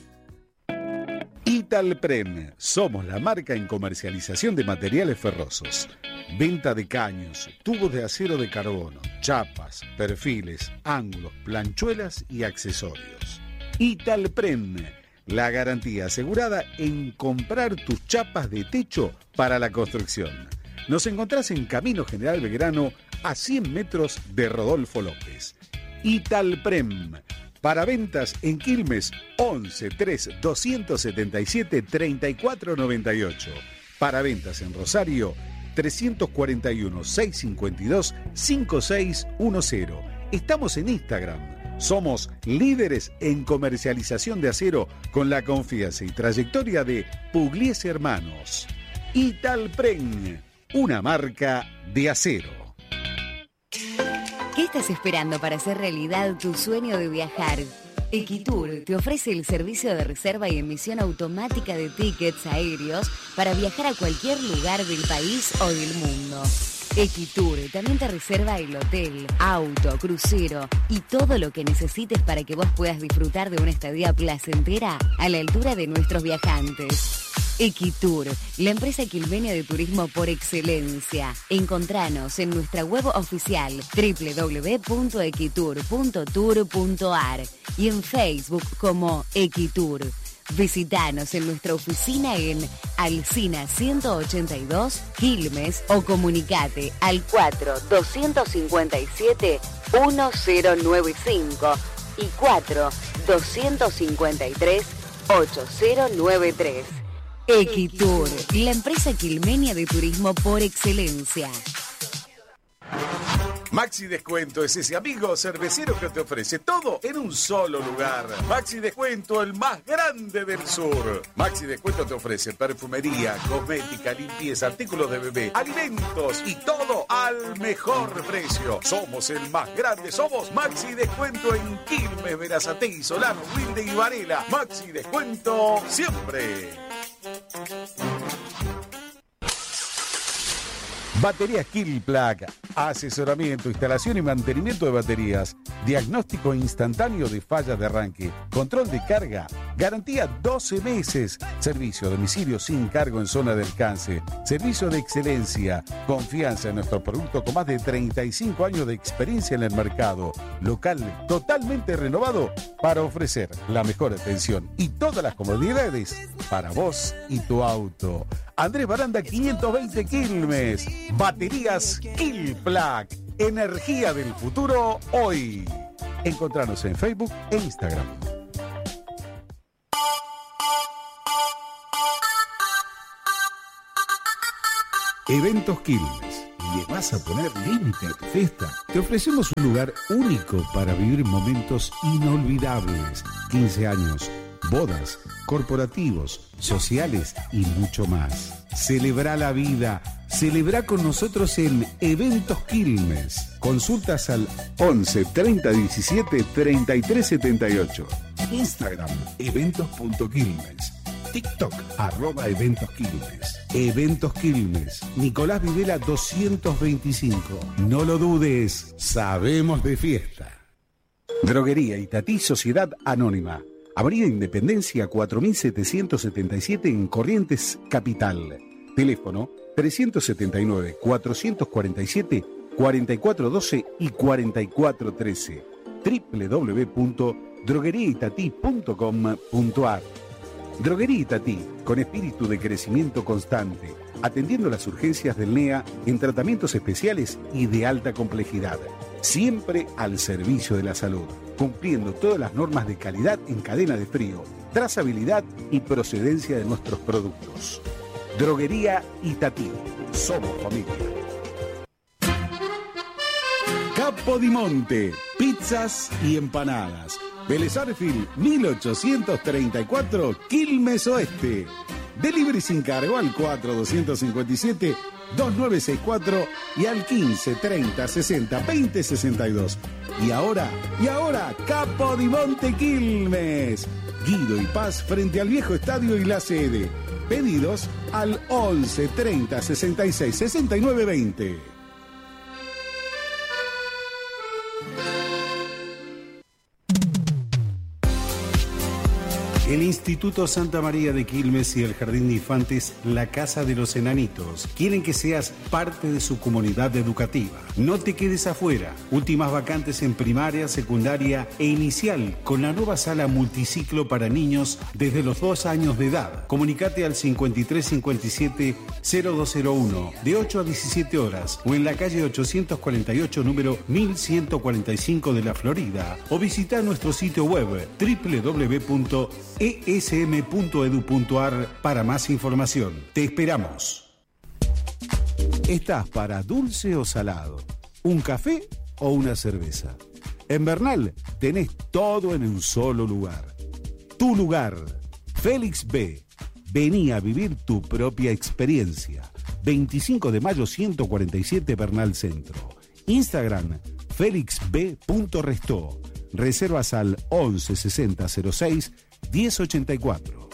Italpren, somos la marca en comercialización de materiales ferrosos. Venta de caños, tubos de acero de carbono, chapas, perfiles, ángulos, planchuelas y accesorios. Italpren, la garantía asegurada en comprar tus chapas de techo para la construcción. Nos encontrás en Camino General Belgrano, a 100 metros de Rodolfo López. Italprem. Para ventas en Quilmes, 11 3 277 3498. Para ventas en Rosario, 341 652 5610. Estamos en Instagram. Somos líderes en comercialización de acero con la confianza y trayectoria de Pugliese Hermanos. Italpren, una marca de acero. ¿Qué estás esperando para hacer realidad tu sueño de viajar? Equitur te ofrece el servicio de reserva y emisión automática de tickets aéreos para viajar a cualquier lugar del país o del mundo. Equitur también te reserva el hotel, auto, crucero y todo lo que necesites para que vos puedas disfrutar de una estadía placentera a la altura de nuestros viajantes. Equitur, la empresa quilmenia de turismo por excelencia. Encontranos en nuestra web oficial www.equitur.tour.ar y en Facebook como Equitur. Visítanos en nuestra oficina en Alsina 182, Quilmes, o comunicate al 4-257-1095 y 4-253-8093. Equitur, la empresa quilmenia de turismo por excelencia. Maxi Descuento es ese amigo cervecero que te ofrece todo en un solo lugar. Maxi Descuento, el más grande del sur. Maxi Descuento te ofrece perfumería, cosmética, limpieza, artículos de bebé, alimentos y todo al mejor precio. Somos el más grande, somos Maxi Descuento en Quilmes, Berazategui, Solano, Wilde y Varela. Maxi Descuento siempre. Baterías Kilplug, asesoramiento, instalación y mantenimiento de baterías, diagnóstico instantáneo de fallas de arranque, control de carga, garantía 12 meses, servicio a domicilio sin cargo en zona de alcance, servicio de excelencia, confianza en nuestro producto con más de 35 años de experiencia en el mercado, local totalmente renovado para ofrecer la mejor atención y todas las comodidades para vos y tu auto. Andrés Baranda 520 Quilmes. Baterías Kilplug. Energía del futuro hoy. Encontranos en Facebook e Instagram. Eventos Quilmes. ¿Le vas a poner límite a tu fiesta? Te ofrecemos un lugar único para vivir momentos inolvidables. 15 años, bodas, corporativos, sociales y mucho más. Celebra la vida. Celebra con nosotros en Eventos Quilmes. Consultas al 11 30 17 33 78. Instagram, eventos.quilmes. TikTok, @EventosQuilmes. Eventos Quilmes. Nicolás Videla 225. No lo dudes, sabemos de fiesta. Droguería Itatí Sociedad Anónima. Avenida Independencia 4777 en Corrientes, Capital. Teléfono 379-447-4412 y 4413. www.drogueriaitatí.com.ar. Droguería Itatí, con espíritu de crecimiento constante, atendiendo las urgencias del NEA en tratamientos especiales y de alta complejidad. Siempre al servicio de la salud, cumpliendo todas las normas de calidad en cadena de frío, trazabilidad y procedencia de nuestros productos. Droguería Itatí. Somos familia. Capodimonte. Pizzas y empanadas. Vélez Arfield 1834, Quilmes Oeste. Delivery sin cargo al 4257-2964 y al 15 30 60 20 62. Y ahora, Capodimonte Quilmes. Guido y Paz frente al viejo estadio y la sede. Pedidos al 11 30 66 69 20. El Instituto Santa María de Quilmes y el Jardín de Infantes La Casa de los Enanitos quieren que seas parte de su comunidad educativa. No te quedes afuera. Últimas vacantes en primaria, secundaria e inicial con la nueva sala multiciclo para niños desde los 2 años de edad. Comunicate al 5357-0201 de 8 a 17 horas o en la calle 848 número 1145 de la Florida o visita nuestro sitio web www.esm.edu.ar para más información. Te esperamos. ¿Estás para dulce o salado? ¿Un café o una cerveza? En Bernal tenés todo en un solo lugar. Tu lugar, Félix B. Vení a vivir tu propia experiencia. 25 de mayo 147 Bernal Centro. Instagram, felixb.restó. Reservas al 11 60 06 1084.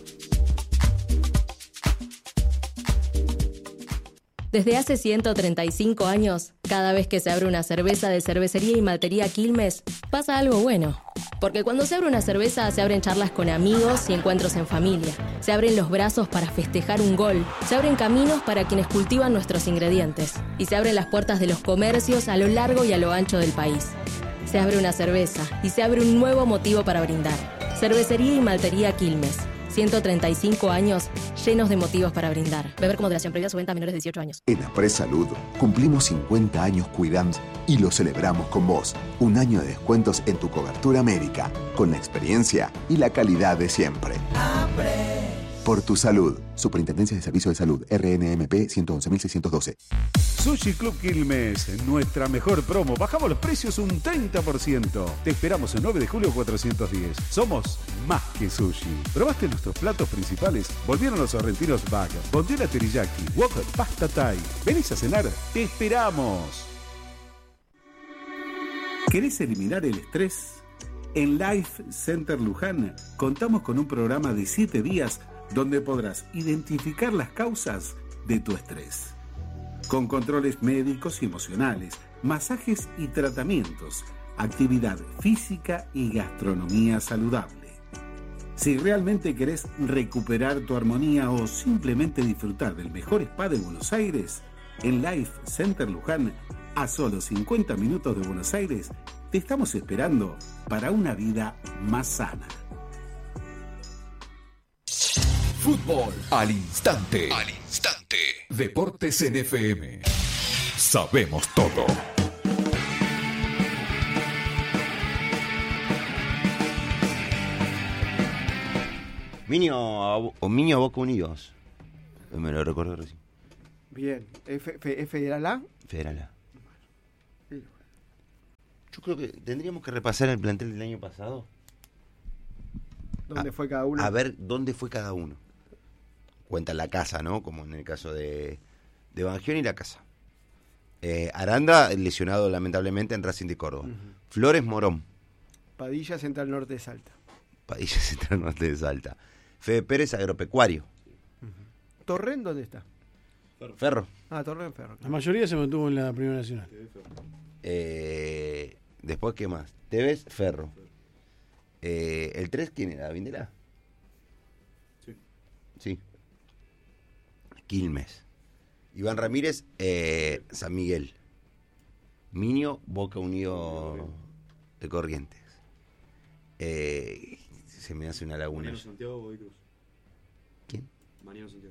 Desde hace 135 años, cada vez que se abre una cerveza de Cervecería y Maltería Quilmes, pasa algo bueno. Porque cuando se abre una cerveza, se abren charlas con amigos y encuentros en familia. Se abren los brazos para festejar un gol. Se abren caminos para quienes cultivan nuestros ingredientes. Y se abren las puertas de los comercios a lo largo y a lo ancho del país. Se abre una cerveza y se abre un nuevo motivo para brindar. Cervecería y Maltería Quilmes. 135 años llenos de motivos para brindar. Beber con moderación, prohibida su venta a menores de 18 años. En Apres Salud cumplimos 50 años cuidando y lo celebramos con vos. Un año de descuentos en tu cobertura médica, con la experiencia y la calidad de siempre. Por tu salud. Superintendencia de Servicios de Salud, RNMP 111.612. Sushi Club Quilmes, nuestra mejor promo. Bajamos los precios un 30%. Te esperamos el 9 de julio 410. Somos más que sushi. ¿Probaste nuestros platos principales? Volvieron los sorrentinos bag, bondiola teriyaki, wok, pasta thai. ¿Venís a cenar? ¡Te esperamos! ¿Querés eliminar el estrés? En Life Center Luján contamos con un programa de 7 días donde podrás identificar las causas de tu estrés. con controles médicos y emocionales, masajes y tratamientos, actividad física y gastronomía saludable. Si realmente querés recuperar tu armonía o simplemente disfrutar del mejor spa de Buenos Aires, en Life Center Luján, a solo 50 minutos de Buenos Aires, te estamos esperando para una vida más sana. Fútbol al instante. Al instante. Deportes en FM. Sabemos todo. Minio Boca Unidos. Me lo recuerdo recién. Bien. ¿Federal A? Federal A. Yo creo que tendríamos que repasar el plantel del año pasado. ¿Dónde fue cada uno? A ver dónde fue cada uno. Cuenta la casa, ¿no? Como en el caso de Bangioni y la casa. Aranda, lesionado lamentablemente en Racing de Córdoba. Flores, Morón. Padilla, Central Norte de Salta. Padilla, Central Norte de Salta. Fede Pérez, Agropecuario. ¿Torren dónde está? Ferro. Torren, Ferro. La mayoría se mantuvo en la Primera Nacional. Después, ¿qué más? Tevez, Ferro. ¿El 3 quién era? ¿Vindelá? Sí. Quilmes. Iván Ramírez, San Miguel. Minio, Boca Unido de Corrientes. Se me hace una laguna. Mariano Santiago o Godoy Cruz. ¿Quién? Mariano Santiago.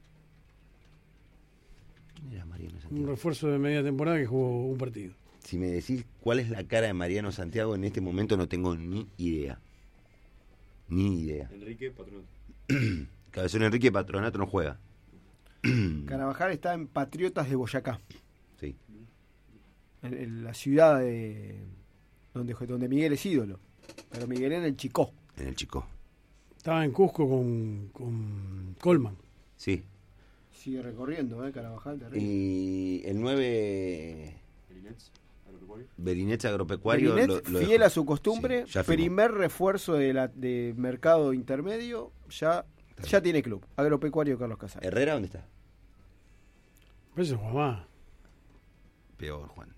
¿Quién era Mariano Santiago? Un refuerzo de media temporada que jugó un partido. Si me decís cuál es la cara de Mariano Santiago en este momento, no tengo ni idea. Ni idea. Enrique Patronato. Cabezón Enrique Patronato no juega. Carabajal está en Patriotas de Boyacá. Sí. En la ciudad de donde Miguel es ídolo. Pero Miguel en el Chicó. En el Chicó. Estaba en Cusco con Colman. Sí. Sigue recorriendo, Carabajal. Terrible. Y el 9... Belinets Agropecuario. Belinets, lo fiel dejó. a su costumbre, Sí, primer refuerzo de mercado intermedio, ya tiene club. Agropecuario Carlos Casares. ¿Herrera dónde está? Pues es Juan. Peor, Juan.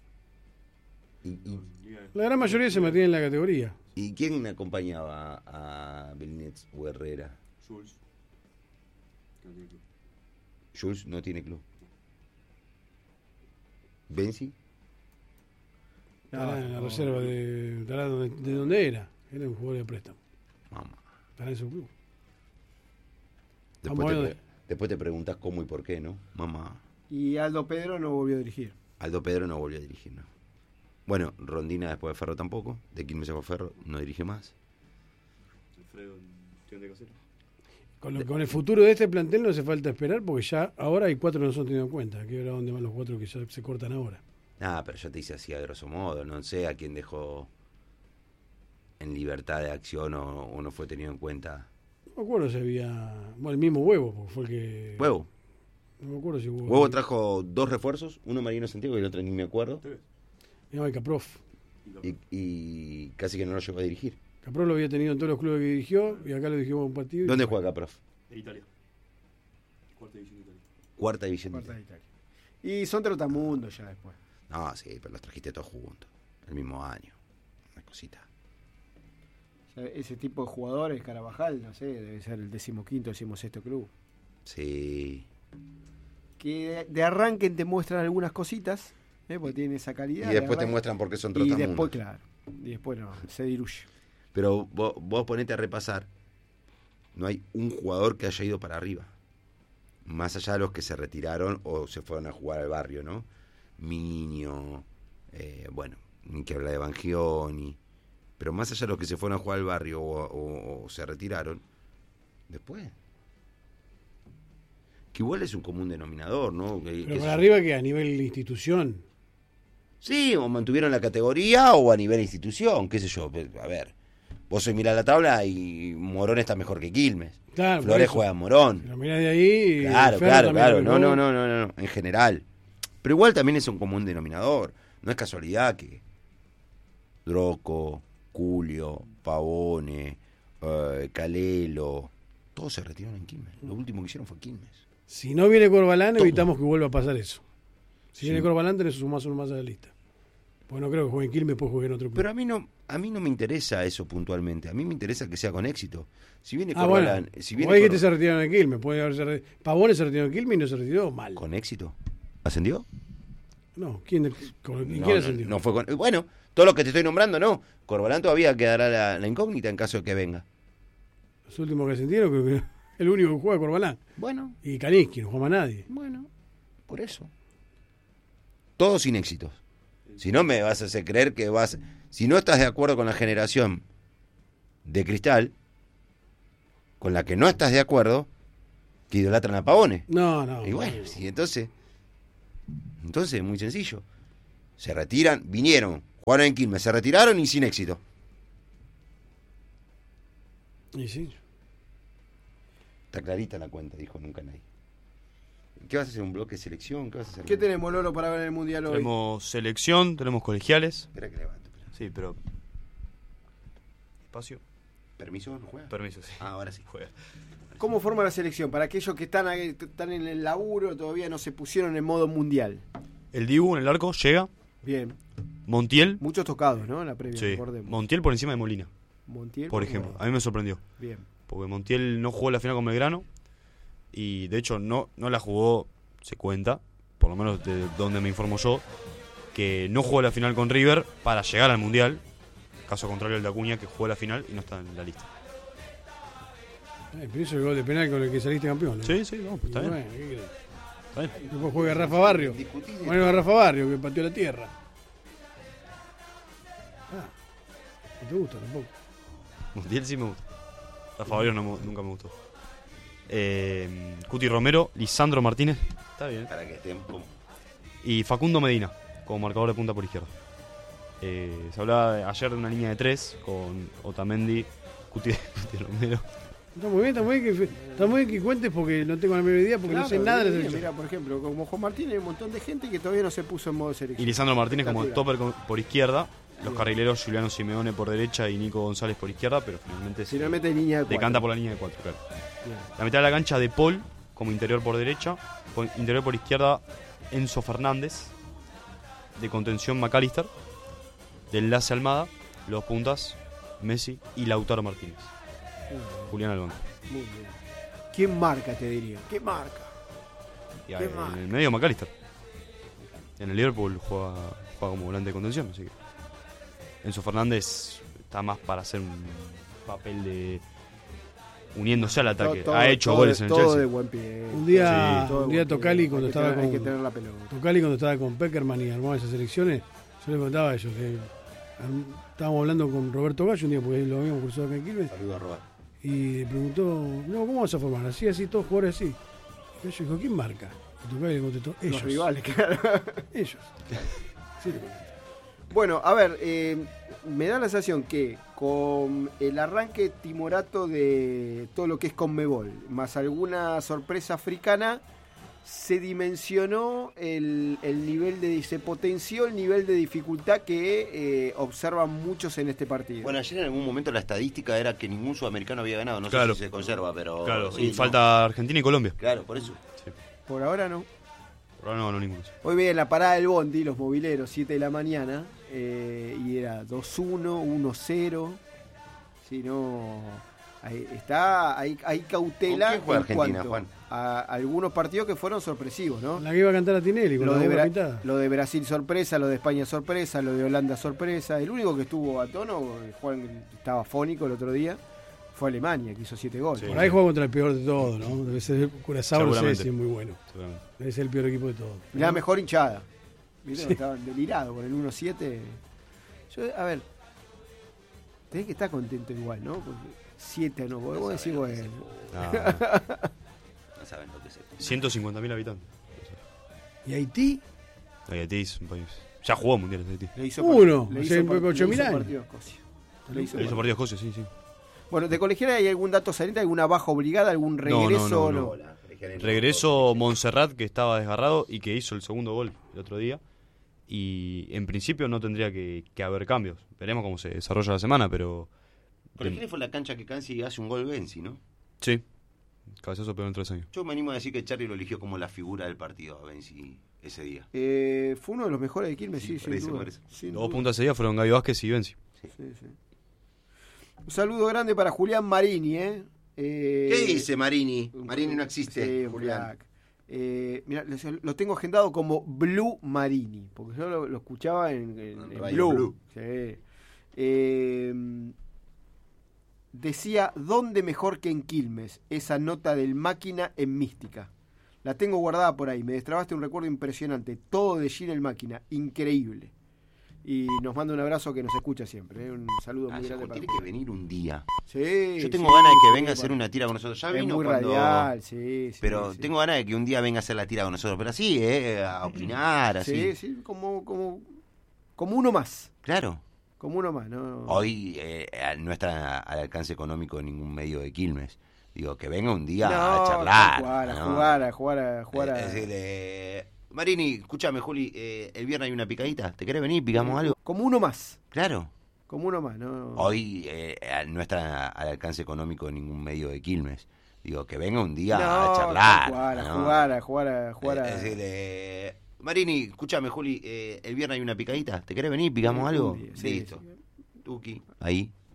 La gran mayoría se mantiene en la categoría. ¿Y quién acompañaba a Belinets o Herrera? Jules. No tiene club. Jules no tiene club. ¿Benzi? Estará en la reserva de dónde era. Era un jugador de préstamo. Mamá. Estará en su club. Después te preguntas cómo y por qué, ¿no? Mamá. Y Aldo Pedro no volvió a dirigir. Aldo Pedro no volvió a dirigir, ¿no? Bueno, Rondina después de Ferro tampoco. De Quilmes fue Ferro, no dirige más. Alfredo en de Casero. Con el futuro de este plantel no hace falta esperar porque ya ahora hay 4 que no son tenido en cuenta. Que ahora dónde van los 4 que ya se cortan ahora. Pero ya te hice así a grosso modo. No sé a quién dejó en libertad de acción o no fue tenido en cuenta. No me acuerdo si había... Bueno, el mismo Huevo, porque fue el que... ¿Huevo? No me acuerdo si hubo... Huevo trajo 2 refuerzos, uno Mariano Santiago y el otro ni me acuerdo. No, el Caprof. Y casi que no lo llegó a dirigir. Caprof lo había tenido en todos los clubes que dirigió y acá lo dirigimos un partido. ¿Dónde juega Caprof? En Italia. Cuarta división de Italia. Cuarta división de Italia. Y son trotamundos ya después. No, sí, pero los trajiste todos juntos. El mismo año. Una cosita. O sea, ese tipo de jugadores, Carabajal, no sé, debe ser el 15º, 16º club. Sí. Que de arranque te muestran algunas cositas, porque tienen esa calidad. Y después te muestran por qué son trotamundos. Y después, claro. Y después no, se diluye. Pero vos ponete a repasar. No hay un jugador que haya ido para arriba. Más allá de los que se retiraron o se fueron a jugar al barrio, ¿no? Minio, bueno, ni que habla de Bangioni. Pero más allá de los que se fueron a jugar al barrio o se retiraron, después. Que igual es un común denominador, ¿no? Pero para arriba que a nivel institución. Sí, o mantuvieron la categoría o a nivel institución, qué sé yo. A ver, vos hoy mirás la tabla y Morón está mejor que Quilmes. Claro, Flores juega a Morón. Lo mirás de ahí. Claro. No, en general. Pero igual también es un común denominador. No es casualidad que Droco, Julio, Pavone, Calelo, todos se retiraron en Quilmes. Lo último que hicieron fue Quilmes. Si no viene Corbalán, evitamos que vuelva a pasar eso. Si viene Corbalán, tenés sumás uno más a la lista. Pues no creo que juegue en Quilmes, después juegue en otro club. Pero a mí no me interesa eso puntualmente. A mí me interesa que sea con éxito. Si viene Corbalán... Bueno, si viene hay que se retiraron en Quilmes. Puede haberse Pavones se retiró en Quilmes y no se retiró mal. ¿Con éxito? ¿Ascendió? No, ¿quién ascendió? No fue con... Bueno, todo lo que te estoy nombrando, no. Corbalán todavía quedará la incógnita en caso de que venga. Los últimos que ascendieron, creo que el único que juega es Corbalán. Bueno. Y Kalinsky, no juega más nadie. Bueno, por eso. Todos sin éxitos. Si no me vas a hacer creer que vas... Si no estás de acuerdo con la generación de Cristal, con la que no estás de acuerdo, que idolatran a Pavones. No. Y bueno, sí, entonces, muy sencillo. Se retiran, vinieron, jugaron en Quilmes, se retiraron y sin éxito. Y sí. Está clarita la cuenta, dijo nunca nadie. ¿Qué vas a hacer? ¿Un bloque de selección? ¿Qué vas a hacer? ¿Qué tenemos, Lolo, para ver en el Mundial hoy? Tenemos selección, tenemos colegiales. Espera que levanto. Sí, pero... Espacio. ¿Permiso? ¿No juega? Permiso, sí. Ahora sí. Juega. ¿Cómo forma la selección? Para aquellos que están en el laburo, todavía no se pusieron en modo mundial. El Dibu en el arco llega. Bien. Montiel. Muchos tocados, ¿no? En la previa, Sí. recordemos. Montiel por encima de Molina. Montiel por ejemplo. A mí me sorprendió. Bien. Porque Montiel no jugó la final con Belgrano. Y de hecho no la jugó, se cuenta, por lo menos de donde me informo yo, que no jugó la final con River para llegar al Mundial. Caso contrario el de Acuña, que jugó la final y no está en la lista. Pero eso es el gol de penal con el que saliste campeón, ¿no? Sí, no, pues está bien. Bueno, ¿qué crees? Está bien. Después juega Rafa Barrio. Bueno, a Rafa Barrio, que pateó la tierra. No te gusta tampoco. Montiel sí me gusta. Rafa Barrio nunca me gustó. Cuti Romero, Lisandro Martínez. Está bien. Para que estén como... Y Facundo Medina, como marcador de punta por izquierda. Se hablaba ayer de una línea de 3 con Otamendi, Cuti Romero. Está muy bien que cuentes porque no tengo la menor idea, porque no sé nada de la selección. Mira, por ejemplo, como Juan Martín hay un montón de gente que todavía no se puso en modo selección. Y Lisandro Martínez como Espectacular. topper por izquierda. Los Bien. carrileros Juliano Simeone por derecha y Nico González por izquierda, pero finalmente línea de cuatro. decanta por la línea de 4, claro. Bien. La mitad de la cancha de Paul como interior por derecha, interior por izquierda Enzo Fernández, de contención McAllister, de enlace Almada, los puntas Messi y Lautaro Martínez. Julián Albán. Muy bien. ¿Quién marca, te diría? ¿Qué marca? Y en el medio McAllister. En el Liverpool juega como volante de contención, así que Enzo Fernández está más para hacer un papel de uniéndose al ataque. Ha hecho goles en el Chelsea. De buen pie. Un día buen Tocali pie. cuando estaba Hay que tener la pelota. Tocali cuando estaba con Peckerman y armaba esas selecciones, yo le contaba a ellos que estábamos hablando con Roberto Gallo un día porque lo habíamos cruzado acá en Quilmes. Saludos a Roberto. Y le preguntó, ¿cómo vas a formar? Así, todos jugadores así. Y ellos dijo, ¿quién marca? Y Tocali le contestó, ellos. Los rivales, claro. Ellos. Sí, le contestó. Bueno, a ver, me da la sensación que con el arranque timorato de todo lo que es Conmebol, más alguna sorpresa africana, se dimensionó el nivel se potenció el nivel de dificultad que observan muchos en este partido. Bueno, ayer en algún momento la estadística era que ningún sudamericano había ganado, no Claro. sé si se conserva, pero... Claro, sí, y falta Argentina y Colombia. Claro, por eso. Sí. Por ahora no. Por ahora no ganó ninguno. Hoy veía en la parada del Bondi, los mobileros, 7 de la mañana, y era 2-1, 1-0. Si no, hay cautela. ¿Con quién juega en Argentina, cuanto Juan? A algunos partidos que fueron sorpresivos, ¿no? La que iba a cantar a Tinelli con Lo la de, boca pintada. lo de Brasil sorpresa, lo de España sorpresa, lo de Holanda sorpresa. El único que estuvo a tono, Juan estaba fónico el otro día, fue Alemania, que hizo 7 goles. Sí. Por ahí juega contra el peor de todos, ¿no? Debe ser el Curazao, no sé Seguramente. si es muy bueno. Seguramente. Debe ser el peor equipo de todos. La mejor hinchada. ¿Viste? Sí. Estaban delirados con el 1-7. A ver, tenés que estar contento igual, ¿no? Porque 7 no, podemos decir, bueno. No saben lo que es esto. 150.000 habitantes. ¿Y Haití? Haití es un país. Ya jugó mundiales Haití. Le hizo Uno, le o hizo sea, par- 8.000 le hizo años. partido a Escocia. Le hizo Le hizo partido. partido a Escocia, sí, sí. Bueno, ¿de colegial hay algún dato saliente, alguna baja obligada, algún regreso? No. Regreso Montserrat, que estaba desgarrado y que hizo el segundo gol el otro día. Y en principio no tendría que haber cambios. Veremos cómo se desarrolla la semana, pero... Colegiales fue la cancha que Cansi hace un gol Benzi, ¿no? Sí. Cabezazo pegó en 3 años. Yo me animo a decir que Charlie lo eligió como la figura del partido a Benzi. ese día. Fue uno de los mejores de Quilmes, sí, sin duda. Sin Los dos duda. puntos ese día fueron Gaby Vázquez y Benzi. Sí, sí. Un saludo grande para Julián Marini, ¿eh? ¿Qué dice Marini? Marini no existe, sí, Julián. Mira, lo tengo agendado como Blue Marini, porque yo lo escuchaba en Radio Blue. Blue. Sí. Decía, ¿dónde mejor que en Quilmes? Esa nota del Máquina en Mística. La tengo guardada por ahí. Me destrabaste un recuerdo impresionante. Todo de Gino el Máquina. Increíble. Y nos manda un abrazo que nos escucha siempre. Un saludo muy grande para Tiene que venir un día. Sí, yo tengo sí, ganas de que sí, venga a hacer una tira con nosotros. Ya es vino muy cuando... radial, sí, pero sí. tengo ganas de que un día venga a hacer la tira con nosotros. Pero así, a opinar, así. Sí, sí, como uno más. Claro. Como uno más, ¿no? Hoy no está al alcance económico de ningún medio de Quilmes. Digo, que venga un día a charlar. A jugar. Decirle, Marini, escúchame, Juli, el viernes hay una picadita. ¿Te querés venir? ¿Picamos algo? Como uno más. Claro. Como uno más, ¿no? Hoy no está al alcance económico de ningún medio de Quilmes. Digo, que venga un día a charlar. A jugar. Decirle, Marini, escúchame, Juli, el viernes hay una picadita. ¿Te querés venir? ¿Picamos algo? Sí, Listo. Tuki, ahí.